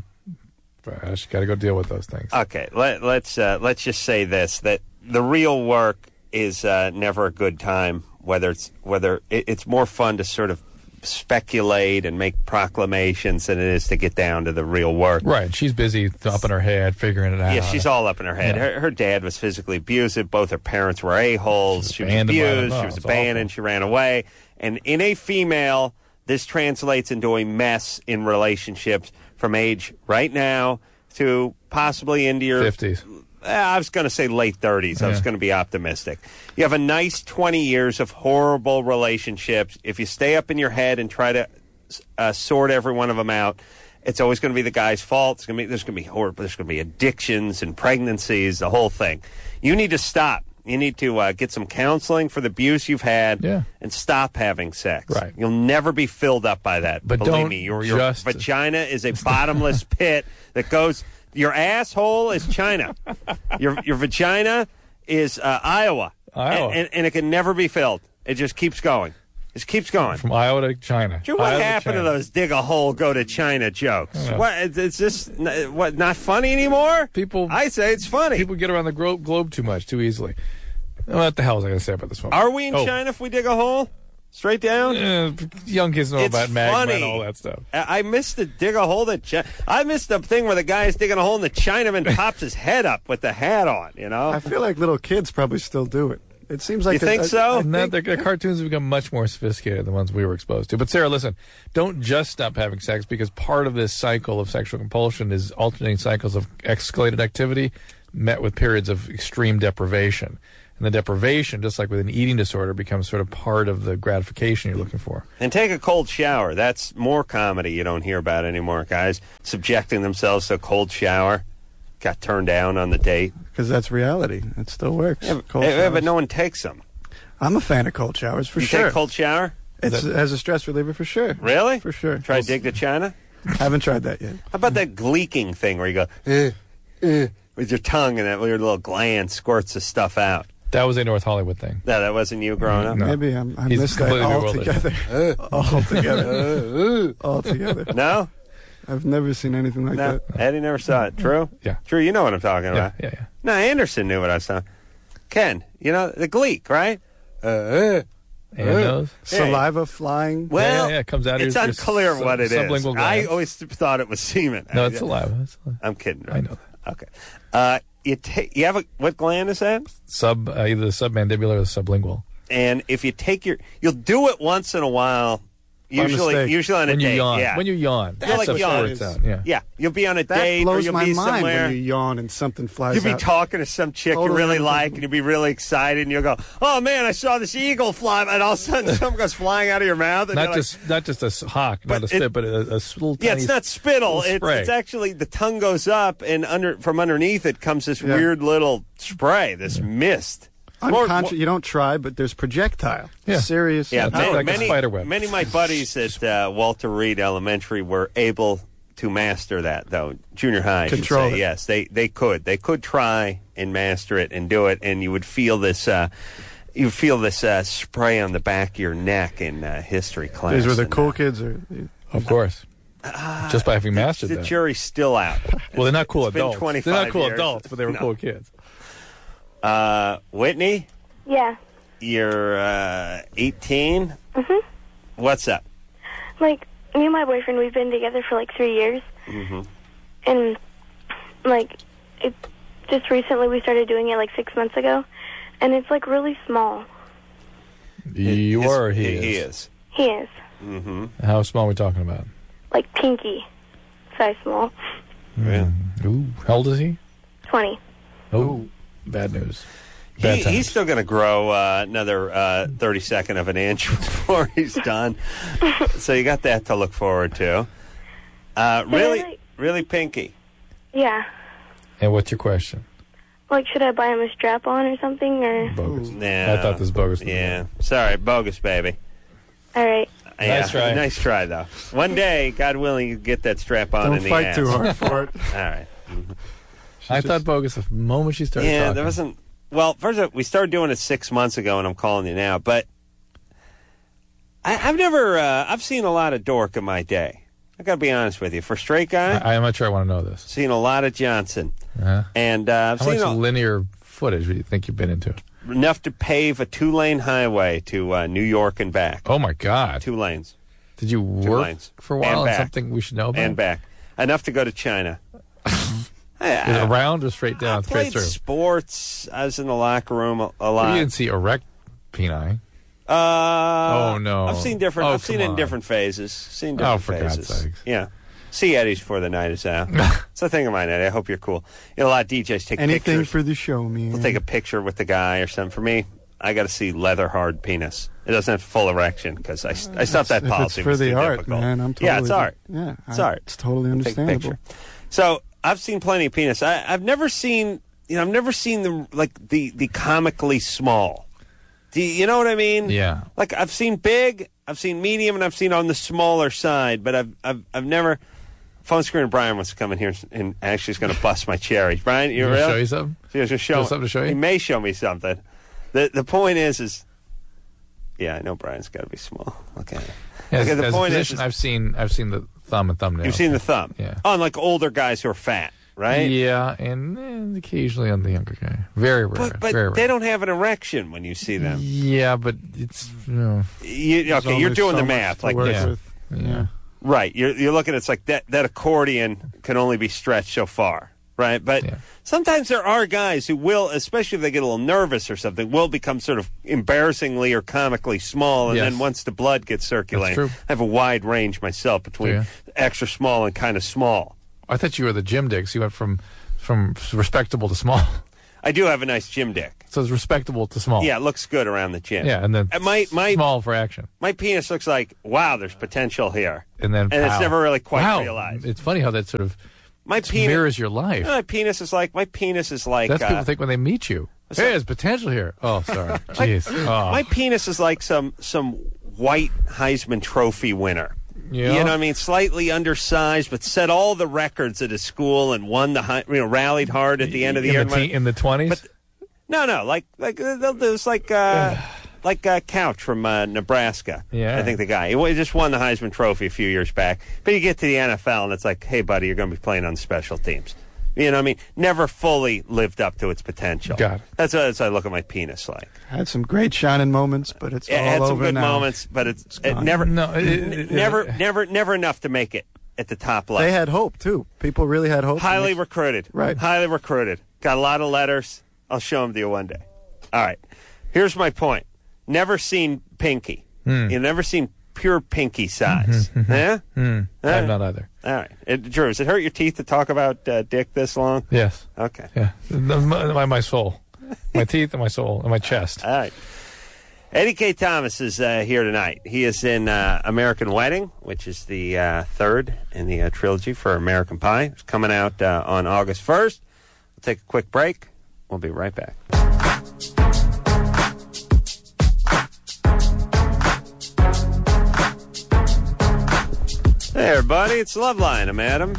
But she got to go deal with those things. Okay, let, let's uh, let's just say this: that the real work is uh, never a good time. Whether it's whether it, it's more fun to sort of speculate and make proclamations than it is to get down to the real work. Right, she's busy up in her head figuring it out. Yeah, she's all up in her head. Yeah. Her, her dad was physically abusive. Both her parents were a-holes. She was abandoned by them. abused. Oh, She was it's abandoned. awful. She ran away. And in a female, this translates into a mess in relationships from age right now to possibly into your fifties. Uh, I was going to say late thirties. I was Yeah. going to be optimistic. You have a nice twenty years of horrible relationships. If you stay up in your head and try to uh, sort every one of them out, it's always going to be the guy's fault. It's going to be, there's going to be horrible. There's going to be addictions and pregnancies, the whole thing. You need to stop. You need to uh, get some counseling for the abuse you've had Yeah. and stop having sex. Right. You'll never be filled up by that. But Believe don't me, your, your just- vagina is a bottomless pit that goes. Your asshole is China. Your your vagina is uh, Iowa. Iowa. And, and, and it can never be filled. It just keeps going. It just keeps going. From Iowa to China. Drew, what Iowa happened to China. those dig a hole, go to China jokes? I know. What? It's, it's just n- what? Not funny anymore? People, I say it's funny. people get around the gro- globe too much, too easily. What the hell was I going to say about this one? Are we in Oh. China if we dig a hole? Straight down? Uh, young kids know It's about magma funny. and all that stuff. I I missed the dig a hole that Chi- I missed the thing where the guy is digging a hole and the Chinaman pops his head up with the hat on. You know? I feel like little kids probably still do it. It seems like You think so? And that, the, the cartoons have become much more sophisticated than the ones we were exposed to. But Sarah, listen, don't just stop having sex, because part of this cycle of sexual compulsion is alternating cycles of escalated activity met with periods of extreme deprivation. And the deprivation, just like with an eating disorder, becomes sort of part of the gratification you're looking for. And take a cold shower. That's more comedy you don't hear about anymore. Guys subjecting themselves to a cold shower. Got turned down on the date. Because that's reality. It still works. Yeah, cold yeah, showers. but no one takes them. I'm a fan of cold showers, for you sure. take a cold shower? It's That- as a stress reliever, for sure. Really? For sure. Try dig to China? Haven't tried that yet. How about that gleeking thing where you go, eh, eh, with your tongue and that weird little gland squirts the stuff out? That was a North Hollywood thing. No, that wasn't you growing up? No. Maybe I'm, I He's missed that completely bewildered. altogether. altogether. altogether. No? I've never seen anything like No, that. Eddie never saw it. True? Yeah. True, you know what I'm talking Yeah, about. yeah, yeah. No, Anderson knew what I was talking. Ken, you know, the gleek, right? Uh, uh, And uh. nose? Saliva flying. Well, Yeah, yeah, yeah, it comes out of it's your- your unclear sub- what it is. sublingual I glands. always thought it was semen. No, I- it's saliva. It's saliva. I'm kidding. I know that. Okay. Uh, you, ta- you have a, what gland is that? Sub, uh, either the submandibular or the sublingual. And if you take your, you'll do it once in a while. Usually, mistake. usually on a When you date. yawn. Yeah. When you yawn. You'll like That's yawn. what it's out, yeah. Yeah. You'll be on a That date or blows you'll my be mind somewhere. when you yawn and something flies You'll be out. talking to some chick Totally you really uncomfortable. like, and you'll be really excited, and you'll go, "Oh man, I saw this eagle fly!" And all of a sudden, something goes flying out of your mouth. And Not you're like, just not just a s- hawk, not a But spit, it- but a, a s- little yeah, tiny it's not spittle. little It's, spray. it's actually the tongue goes up, and under from underneath it comes this Yeah. weird little spray, this mist. More- Unconscious. more- You don't try, but there's projectile. Yeah. Serious. Yeah, It's many, like a many, spider web. many of my buddies at uh, Walter Reed Elementary were able to master that, though. Junior high, I should Control say. it. Yes, they, they could. They could try and master it and do it, and you would feel this. Uh, you feel this uh, spray on the back of your neck in uh, history class. These were the And, cool kids, or Of course. Just by having mastered the that. jury's still out. Well, they're not cool It's been adults. They're twenty-five not cool years. adults, but they were No. cool kids. Uh, Whitney, Yeah. you're uh, eighteen. Mhm. What's up? Like me and my boyfriend, we've been together for like three years, Mm-hmm. and like it just recently we started doing it like six months ago, and it's like really small. You His- are. He, he, is. he is. He is Mm-hmm. How small are we talking about? like pinky size small. Yeah. Ooh, how old is he? Twenty. Oh, bad news. He, Bad times. he's still going to grow uh, another uh, thirty-second of an inch before he's done. So you got that to look forward to. Uh, Yeah, really, like- really pinky. Yeah. And what's your question? Like, should I buy him a strap on or something? Or Bogus. Yeah. I thought this was bogus. Yeah. Sorry, bogus, baby. all right. Yeah, Nice try. Nice try, though. One day, God willing, you get that strap on don't in the fight ass. too hard for it. All right. I thought bogus the moment she started Yeah, talking. there wasn't. Well, first of all, we started doing it six months ago, and I'm calling you now. But I, I've never. Uh, I've seen a lot of dork in my day. I got to be honest with you. For a straight guy, I, I'm not sure I want to know this. seen a lot of Johnson, Uh, and uh, I've how seen much a- linear footage do you think you've been into? enough to pave a two-lane highway to uh, New York and back. Oh my God! Two lanes. Did you Two work lanes. for a And while on back. something we should know about? And back. Enough to go to China. Is it around or straight down, I straight played through? sports. I was in the locker room a, a You lot. didn't see erect peni. Uh, Oh, no. I've seen different. Oh, I've seen come it in on. different phases. Seen Oh, different for God's phases. sakes. Yeah. See Eddie's before the night is out. It's a thing of mine, Eddie. I hope you're cool. You know, a lot of D Js take Anything pictures. for the show, man. We'll take a picture with the guy or something. For me, I got to see leather hard penis. It doesn't have full erection because I, I stopped that If policy. it's for It was the too art, difficult. man. I'm totally, yeah, it's art. Yeah, It's I- art. It's totally Take a understandable. picture. So I've seen plenty of penis. I, I've never seen, you know, I've never seen the like the the comically small. Do you, you know what I mean? Yeah. Like I've seen big, I've seen medium, and I've seen on the smaller side, but I've I've I've never. Phone screener Brian wants to come in here and actually is going to bust my cherry. Brian, you You wanna real? show you something? He was gonna show You have something to show you? He may show me something. The the point is is. Yeah, I know Brian's got to be small. Okay. As, okay, the as point a is, physician, is I've seen I've seen the thumb and thumbnail. you've seen the thumb. Yeah. On like older guys who are fat, right? Yeah, and, and occasionally on the younger guy. Very rare. But, but very rare. they don't have an erection when you see them. Yeah, but it's you know. You, There's okay, you're only doing so the much math to like work this. with. Yeah. Right. You're you're looking. It's like that that accordion can only be stretched so far. right? But Yeah. sometimes there are guys who will, especially if they get a little nervous or something, will become sort of embarrassingly or comically small, and Yes. then once the blood gets circulating, true. I have a wide range myself between Yeah. extra small and kind of small. I thought you were the gym dicks. You went from from respectable to small. I do have a nice gym dick. So it's respectable to small. Yeah, it looks good around the gym. Yeah, and then Uh, my, my, small for action. my penis looks like, wow, there's potential here. And then And it's pow. never really quite Wow. realized. It's funny how that sort of My penis mirrors your life. My penis is like, my penis is like, That's what uh, people think when they meet you. What's Hey, that? there's potential here. Oh, sorry. Jeez. Oh. my penis is like some, some white Heisman Trophy winner. Yeah. You know what I mean? Slightly undersized, but set all the records at his school and won the, hi- you know, rallied hard at the end of the in year. the te- in the twenties. But no, no, like like uh, there's like uh, like uh, Couch from uh, Nebraska. Yeah. I think the guy he wa- just won the Heisman Trophy a few years back. But you get to the N F L and it's like, hey, buddy, you're going to be playing on special teams. You know what I mean? Never fully lived up to its potential. Got it. That's what, that's what I look at my penis like. Had some great shining moments, but it's It all had some over good now. moments, but it's, It's it gone. never, No, it- n- it- never, it- never, never enough to make it at the top level. They had hope too. People really had hope. Highly Makes- recruited. Right. Highly recruited. Got a lot of letters. I'll show them to you one day. All right. Here's my point. Never seen Pinky. Hmm. You've never seen pure Pinky size. Yeah? Hmm. I have Uh, not either. All right. It, Drew, does it hurt your teeth to talk about uh, dick this long? Yes. Okay. Yeah. My, my, my soul. My teeth and my soul and my chest. All right. Eddie K. Thomas is uh, here tonight. He is in uh, American Wedding, which is the uh, third in the uh, trilogy for American Pie. It's coming out uh, on August first. We'll take a quick break. We'll be right back. Hey, everybody. It's Loveline. I'm Adam.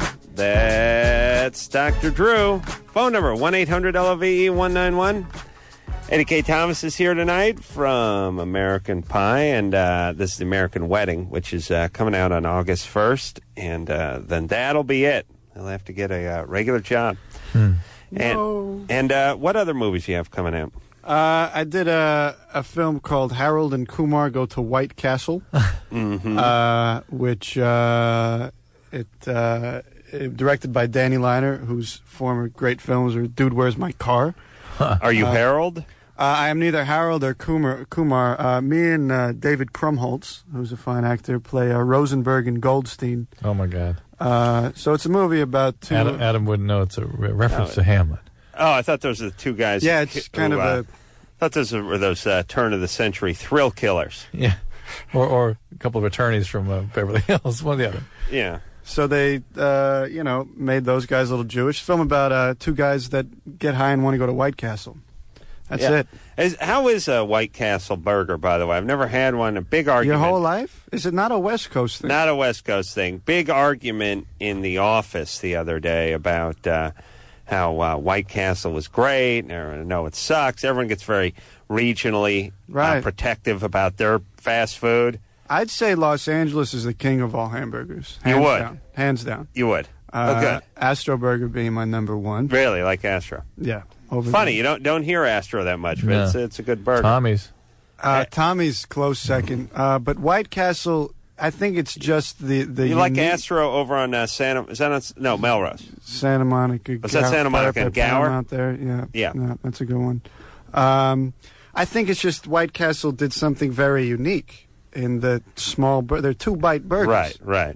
That's Doctor Drew. Phone number, one eight hundred L O V E one nine one. Eddie K. Thomas is here tonight from American Pie, and uh, this is the American Wedding, which is uh, coming out on August first, and uh, then that'll be it. He'll have to get a uh, regular job. Hmm. And, No. and uh, what other movies do you have coming out? Uh, I did a a film called Harold and Kumar Go to White Castle, Mm-hmm. uh, which uh, it, uh, it directed by Danny Liner, whose former great films are Dude, Where's My Car? Are you Uh, Harold? Uh, I am neither Harold or Kumar. Kumar. Uh, me and uh, David Krumholtz, who's a fine actor, play uh, Rosenberg and Goldstein. Oh, my God. Uh, so it's a movie about two. Adam, Adam wouldn't know it's a re- reference No. to Hamlet. Oh, I thought those were the two guys. Yeah, it's who, kind of uh, a- I thought those were those uh, turn of the century thrill killers. Yeah. Or, or a couple of attorneys from uh, Beverly Hills, one or the other. Yeah. So they, uh, you know, made those guys a little Jewish. Film about uh, two guys that get high and want to go to White Castle. That's Yeah. it. Is, how is a White Castle burger, by the way? I've never had one. A big Your argument. whole life? Is it not a West Coast thing? Not a West Coast thing. Big argument in the office the other day about uh, how uh, White Castle was great. And, no, it sucks. Everyone gets very regionally uh, Right. protective about their fast food. I'd say Los Angeles is the king of all hamburgers. You Hands would? Down. Hands down. You would. Uh, oh, good. Astro Burger being my number one. Really, like Astro. Yeah. Over Funny, there. you don't don't hear Astro that much, but No. it's, it's a good burger. Tommy's. Uh, Tommy's close second. Uh, but White Castle, I think it's just the... the You like unique- Astro over on uh, Santa? Is that on, no Melrose? Santa Monica. Was that Santa Monica and Gower? Out there, yeah, Yeah. yeah, that's a good one. Um, I think it's just White Castle did something very unique in the small. Bur- they're two bite burgers, Right, right.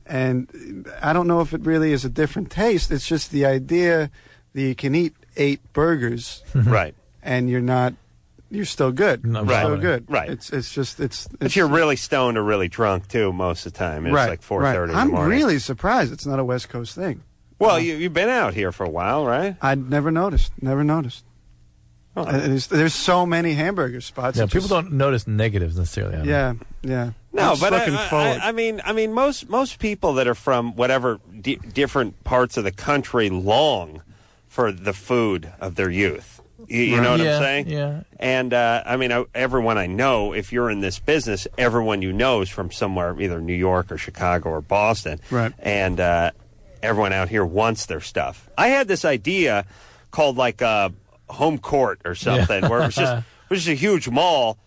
And I don't know if it really is a different taste. It's just the idea that you can eat eight burgers, Right. and you're not. You're still good. No, You're right. still good. Right. It's it's just it's. But it's you're really stoned or really drunk too most of the time. It's right, like four thirty right. in the morning. I'm really surprised it's not a West Coast thing. Well, you, you've been out here for a while, right? I'd never noticed. Never noticed. Oh. Uh, there's, there's so many hamburger spots. Yeah, It people just- don't notice negatives necessarily. Adam. Yeah, yeah. No, I'm just but I, looking I- forward. I, I mean, I mean, most most people that are from whatever di- different parts of the country long for the food of their youth. You, you know what Yeah, I'm saying? yeah. And uh, I mean, I, everyone I know, if you're in this business, everyone you know is from somewhere, either New York or Chicago or Boston. Right. And uh, everyone out here wants their stuff. I had this idea called like a home court or something, Yeah. where it was just it was just a huge mall.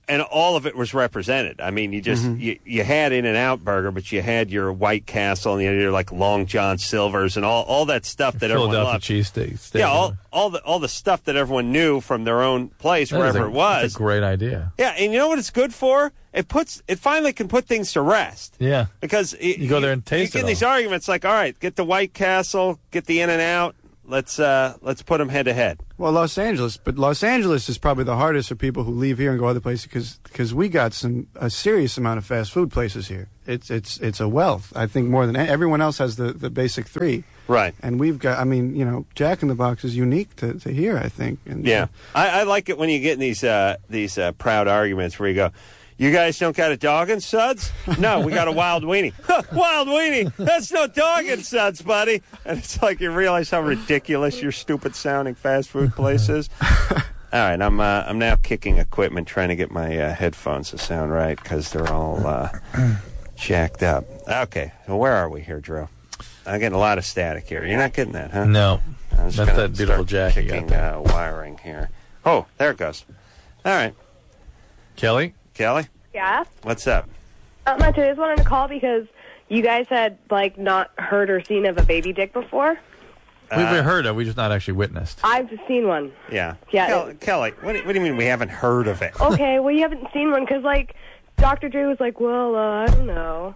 and all of it was represented. I mean, you just Mm-hmm. you, you had In-N-Out Burger, but you had your White Castle and you had your like Long John Silvers and all, all that stuff that everyone Philadelphia loved. cheesesteak. steak, Yeah, you all know. all the all the stuff that everyone knew from their own place, That is wherever a- it was. That's a great idea. Yeah, and you know what it's good for? It puts it finally can put things to rest. Yeah. Because it, You go there and taste you get it these all. arguments like, all right, get the White Castle, get the In-N-Out. Let's uh, let's put them head to head. Well, Los Angeles, but Los Angeles is probably the hardest for people who leave here and go other places because because we got some a serious amount of fast food places here. It's it's it's a wealth. I think more than everyone else has the, the basic three. Right. And we've got. I mean, you know, Jack in the Box is unique to, to here. I think. And, Yeah, I, I like it when you get in these uh, these uh, proud arguments where you go, "You guys don't got a dog and suds? No, we got a wild weenie. Wild weenie? That's no dog and suds, buddy." And it's like you realize how ridiculous your stupid sounding fast food place is. All right, I'm uh, I'm now kicking equipment trying to get my uh, headphones to sound right because they're all uh, jacked up. Okay, so where are we here, Drew? I'm getting a lot of static here. You're not getting that, huh? No. I'm just That's gonna that beautiful start jack you got kicking, there. uh, wiring here. Oh, there it goes. All right, Kelly? Kelly, Yeah. what's up? Um, I just wanted to call because you guys had, like, not heard or seen of a baby dick before. We've heard of, we just not actually witnessed. I've seen one. Yeah. Yeah, Kel- it- Kelly, what do, what do you mean we haven't heard of it? Okay, well, you haven't seen one because, like, Doctor Drew was like, well, uh, I don't know.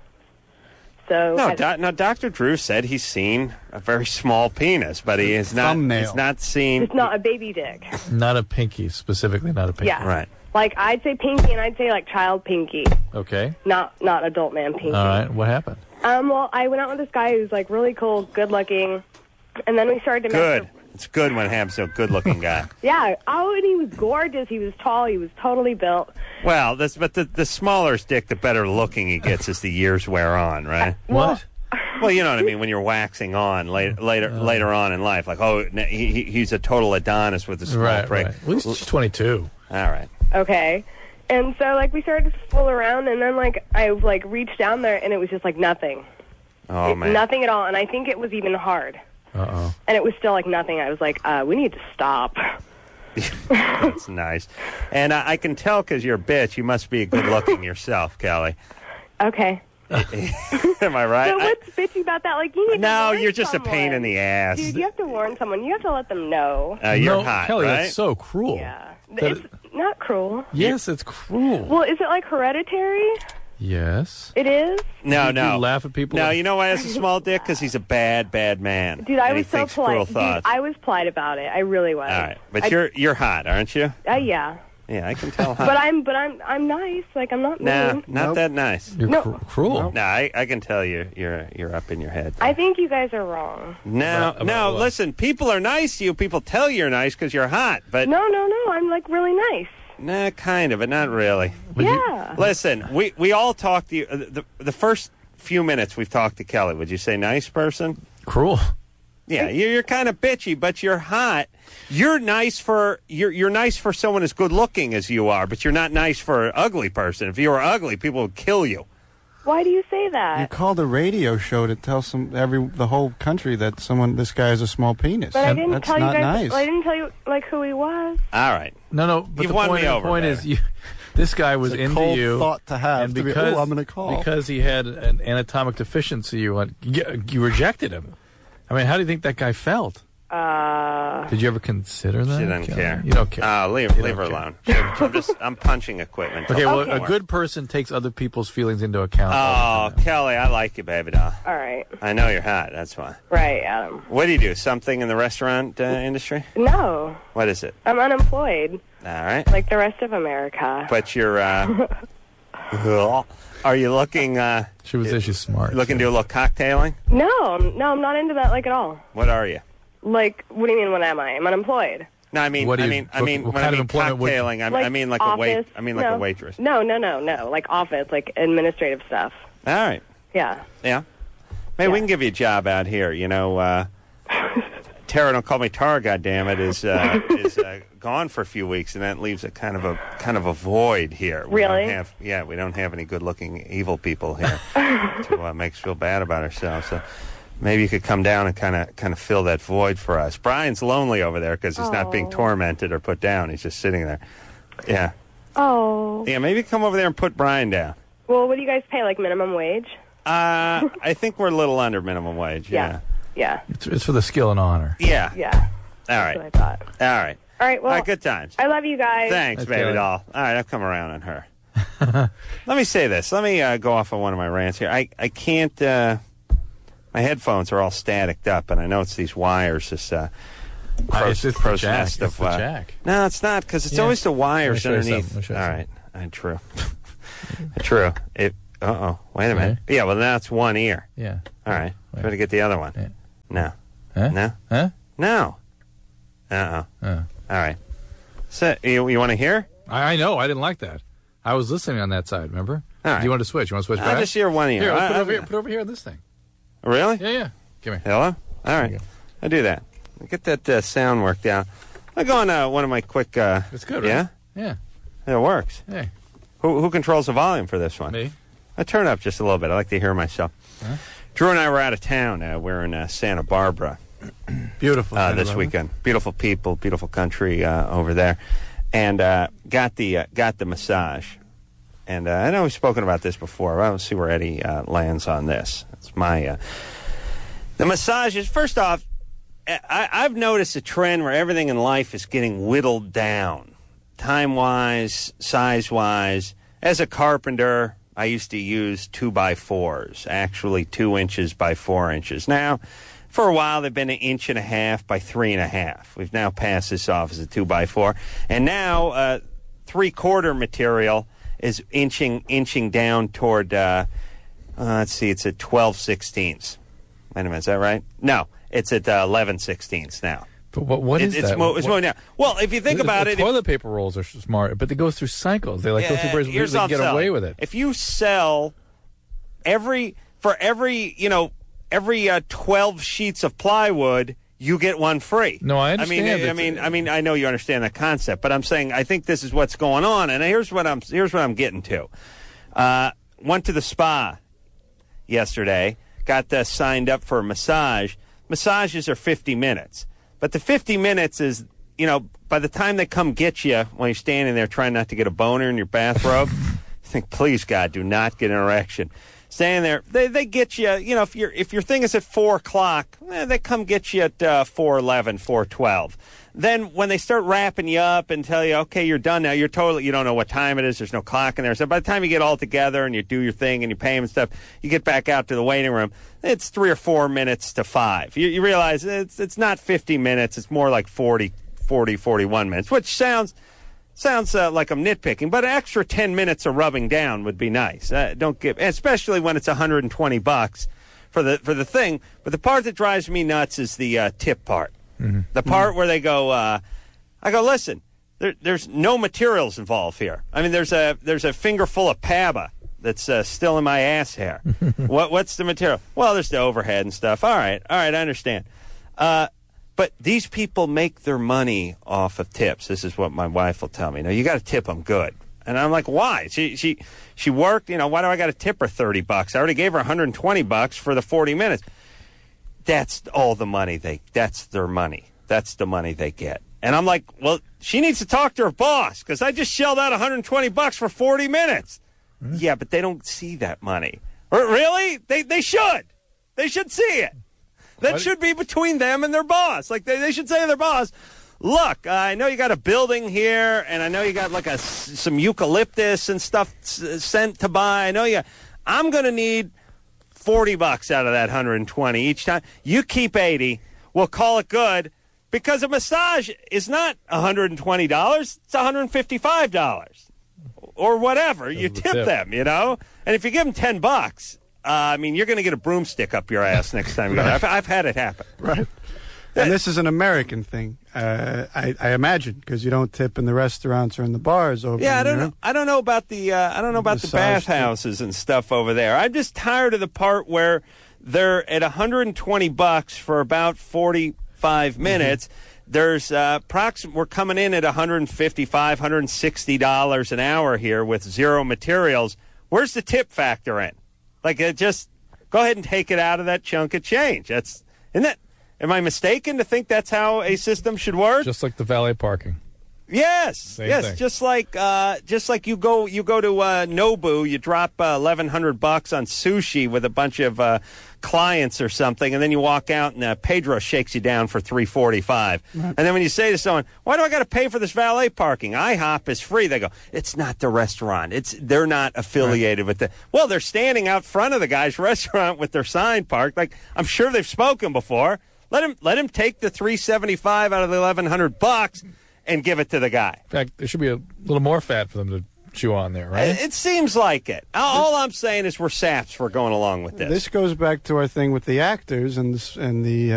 So No, I- do, no. Doctor Drew said he's seen a very small penis, but he has not. Thumbnail. He's not seen. it's not a baby dick. Not a pinky, specifically not a pinky. Yeah. Right. Like, I'd say pinky, and I'd say, like, child pinky, Okay. not not adult man pinky. All right. What happened? Um, well, I went out with this guy who's, like, really cool, good-looking, and then we started to mess Good. It's good when it happens to a good-looking guy. Yeah. Oh, and he was gorgeous. He was tall. He was totally built. Well, that's but the the smaller his dick, the better looking he gets as the years wear on, right? What? Well, you know what I mean. When you're waxing on later later later on in life, like oh, he, he- he's a total Adonis with a small Right, prick. right. At least she's twenty-two. All right. Okay. And so, like, we started to fool around, and then, like, I, like, reached down there, and it was just, like, nothing. Oh It- man. Nothing at all. And I think it was even hard. Uh-oh. And it was still, like, nothing. I was like, uh, we need to stop. That's nice. And I, I can tell because you're a bitch. You must be good looking yourself, Kelly. Okay. Am I right? So what's bitchy about that? Like, you need No, to warn you're just a someone. pain in the ass. Dude, you have to warn someone. You have to let them know. Uh, you're no, hot, Kelly, right? that's so cruel. Yeah. That It's not cruel. Yes, it's cruel. Well, is it, like, hereditary? Yes. It is? No, You- no. you laugh at people? No, you know why he has a small dick? Because he's a bad, bad man. Dude, I and was he so thinks cruel polite. Dude, thoughts. I was polite about it. I really was. All right, but I- you're you're hot, aren't you? Uh, yeah. Yeah, I can tell. Hot. But I'm, but I'm, I'm nice. Like, I'm not Nah, mean. not that nice. You're No. cru- cruel. No, I, I can tell you, you're you're up in your head. I think you guys are wrong. No, About- about no. what? Listen, people are nice to you. People tell you you're nice because you're hot, but No, no, no. I'm, like, really nice. nah, kind of, but not really. Yeah. Listen, we we all talked to you. uh, The the first few minutes we've talked to Kelly. Would you say nice person? Cruel. Yeah, you're, you're kind of bitchy, but you're hot. You're nice for you're you're nice for someone as good looking as you are, but you're not nice for an ugly person. If you were ugly, people would kill you. Why do you say You that? called a radio show to tell some every the whole country that someone this guy has a small penis. But I didn't That's tell you not guys. nice. I didn't tell you, like, who he was. All right. No, no. But You've the won point, me the over, point baby. is, you, this guy was It's a into cold you. thought to have, and to be, because "Ooh, I'm gonna call." because he had an anatomic deficiency, you went, you, you rejected him. I mean, how do you think that guy felt? Uh, Did you ever consider that? She doesn't Kelly? care. You don't care. Uh, leave You leave her don't care. alone. I'm just I'm punching equipment. Okay, well, Okay. a good person takes other people's feelings into account. Oh, all the time. Kelly, I like you, baby doll. all right. I know you're hot. That's why. Right, Adam. What do you do? Something in the restaurant uh, industry? No. What is it? I'm unemployed, All right. like the rest of America. But you're. Uh, are you looking? Uh, She would say she's smart. looking to do a little cocktailing? No, I'm- no, I'm not into that, like, at all. What are you? Like, what do you mean, what am I? I'm unemployed. No, I mean, What do I you- mean, I what- mean, what when kind I of mean employment would- cocktailing, I, Like I mean like office, a wait. I mean like no. a waitress. No, no, no, no. Like office, like administrative stuff. All right. Yeah. Yeah. Maybe we can give you a job out here. You know, uh, Tara, don't call me Tara. Goddammit, is uh, is uh, gone for a few weeks, and that leaves a kind of a kind of a void here. We Really? Don't have, yeah, we don't have any good-looking evil people here to uh, make us feel bad about ourselves. So maybe you could come down and kind of kind of fill that void for us. Brian's lonely over there because he's not being Oh. tormented or put down. He's just sitting there. Yeah. Oh. Yeah, maybe come over there and put Brian down. Well, what do you guys pay, like minimum wage? Uh, I think we're a little under minimum wage. Yeah. Yeah. It's, it's for the skill and honor. Yeah. Yeah. All right. That's what I thought. All right. All right, well. All right, good times. I love you guys. Thanks, That's baby good. doll. All right, I'll come around on her. Let me say this. Let me uh, go off on one of my rants here. I, I can't, uh, my headphones are all staticked up, and I know it's these wires, this uh, Uh, crow's, it's, it's the crow's jack. nest It's of... the uh, jack. No, it's not, because it's Yeah. always the Let me wires show you underneath. something. Let me show you All something. right, uh, true. True. It. Uh-oh. Wait a minute. Yeah, well, now it's one ear. Yeah. All right. Wait. Try to get the other one. Yeah. No. Huh? No? Huh? No. Uh-oh. Oh. All right. So, you, you want to hear? I, I know. I didn't like that. I was listening on that side, remember? All right. Do you want to switch? You want to switch I back? just hear one ear. Here, I- put, it I- over here, put it over here on this thing. Really? Yeah, yeah. Give me. Hello? All right. you go. I'll do that. I'll get that uh, sound worked out. I'll go on uh, one of my quick... Uh, It's good, right? Yeah? Yeah. It works. Hey. Who, who controls the volume for this one? Me. I turn it up just a little bit. I like to hear myself. Huh? Drew and I were out of town. Uh, we're in uh, Santa Barbara. Beautiful. Uh, Santa this Barbara. weekend. Beautiful people, beautiful country uh, over there. And uh, got the uh, got the massage. And uh, I know we've spoken about this before. Well, let's see where Eddie uh, lands on this. It's my... Uh, the massages, first off, I, I've noticed a trend where everything in life is getting whittled down. Time-wise, size-wise. As a carpenter, I used to use two by fours, actually two inches by four inches. Now, for a while, they've been an inch and a half by three and a half. We've now passed this off as a two by four. And now, uh, three-quarter material is inching inching down toward, uh, uh, let's see, it's at twelve sixteenths. Wait a minute, is that right? No, it's at uh, eleven sixteenths now. But what, what It- is it's that? mo- it's What- moving down. Well, if you think the, about the it... toilet paper rolls are smart, but they go through cycles. They like go through periods where here's they what get I'm away selling. with it. If you sell every for every you know every uh, twelve sheets of plywood, you get one free. No, I I mean, understand, I, I but- mean, I mean, I know you understand that concept, but I'm saying I think this is what's going on, and here's what I'm here's what I'm getting to. Uh, went to the spa yesterday. Got uh, signed up for a massage. Massages are fifty minutes, but the fifty minutes is, you know, by the time they come get you when you're standing there trying not to get a boner in your bathrobe, you think, please God, do not get an erection. Standing there, they they get you. You know, if your if your thing is at four o'clock, eh, they come get you at uh, four eleven, four twelve. Then when they start wrapping you up and tell you, okay, you're done now, you're totally, you don't know what time it is. There's no clock in there. So by the time you get all together and you do your thing and you pay them and stuff, you get back out to the waiting room. It's three or four minutes to five. You, you realize it's it's not fifty minutes. It's more like forty, forty, forty-one minutes, which sounds sounds uh, like I'm nitpicking. But an extra ten minutes of rubbing down would be nice. Uh, don't give, especially when it's one hundred twenty bucks for the for the thing. But the part that drives me nuts is the uh, tip part. Mm-hmm. The part where they go, uh, I go, listen, there, there's no materials involved here. I mean, there's a there's a finger full of P A B A that's uh, still in my ass hair. what What's the material? Well, there's the overhead and stuff. All right, all right, I understand. Uh, but these people make their money off of tips. This is what my wife will tell me. Now, you got to tip them good. And I'm like, why? She she she worked, you know, why do I got to tip her thirty bucks? I already gave her one hundred twenty bucks for the forty minutes. That's all the money they, that's their money. That's the money they get. And I'm like, well, she needs to talk to her boss because I just shelled out one hundred twenty bucks for forty minutes. Mm-hmm. Yeah, but they don't see that money. Or, really? They they should. They should see it. That what? Should be between them and their boss. Like, they, they should say to their boss, look, uh, I know you got a building here, and I know you got, like, a, some eucalyptus and stuff s- sent to buy. I know you, I'm going to need forty bucks out of that one hundred twenty each time. You keep eighty. We'll call it good because a massage is not one hundred twenty dollars. It's one hundred fifty-five dollars or whatever. You tip, tip them, you know? And if you give them ten bucks, uh, I mean, you're going to get a broomstick up your ass next time you go. I've, I've had it happen. Right. And this is an American thing, uh, I, I imagine, because you don't tip in the restaurants or in the bars over Yeah, I there. don't know. I don't know about the. Uh, I don't know about the bathhouses and stuff over there. I'm just tired of the part where they're at one hundred twenty bucks for about forty-five minutes. Mm-hmm. There's uh, prox- We're coming in at one hundred fifty-five, one hundred sixty dollars an hour here with zero materials. Where's the tip factor in? Like, it just go ahead and take it out of that chunk of change. That's isn't that. Am I mistaken to think that's how a system should work? Just like the valet parking. Yes, Same yes. thing. Just like uh, just like you go you go to uh, Nobu, you drop uh, eleven hundred bucks on sushi with a bunch of uh, clients or something, and then you walk out and uh, Pedro shakes you down for three forty five. Right. And then when you say to someone, "Why do I got to pay for this valet parking? IHOP is free," they go, "It's not the restaurant. It's they're not affiliated with the." Well, they're standing out front of the guy's restaurant with their sign parked. Like I'm sure they've spoken before. Let him let him take the three seventy five out of the eleven hundred bucks. And give it to the guy. In fact, there should be a little more fat for them to chew on there, right? It, it seems like it. All I'm saying is we're saps for going along with this. This goes back to our thing with the actors and, this, and the... Uh,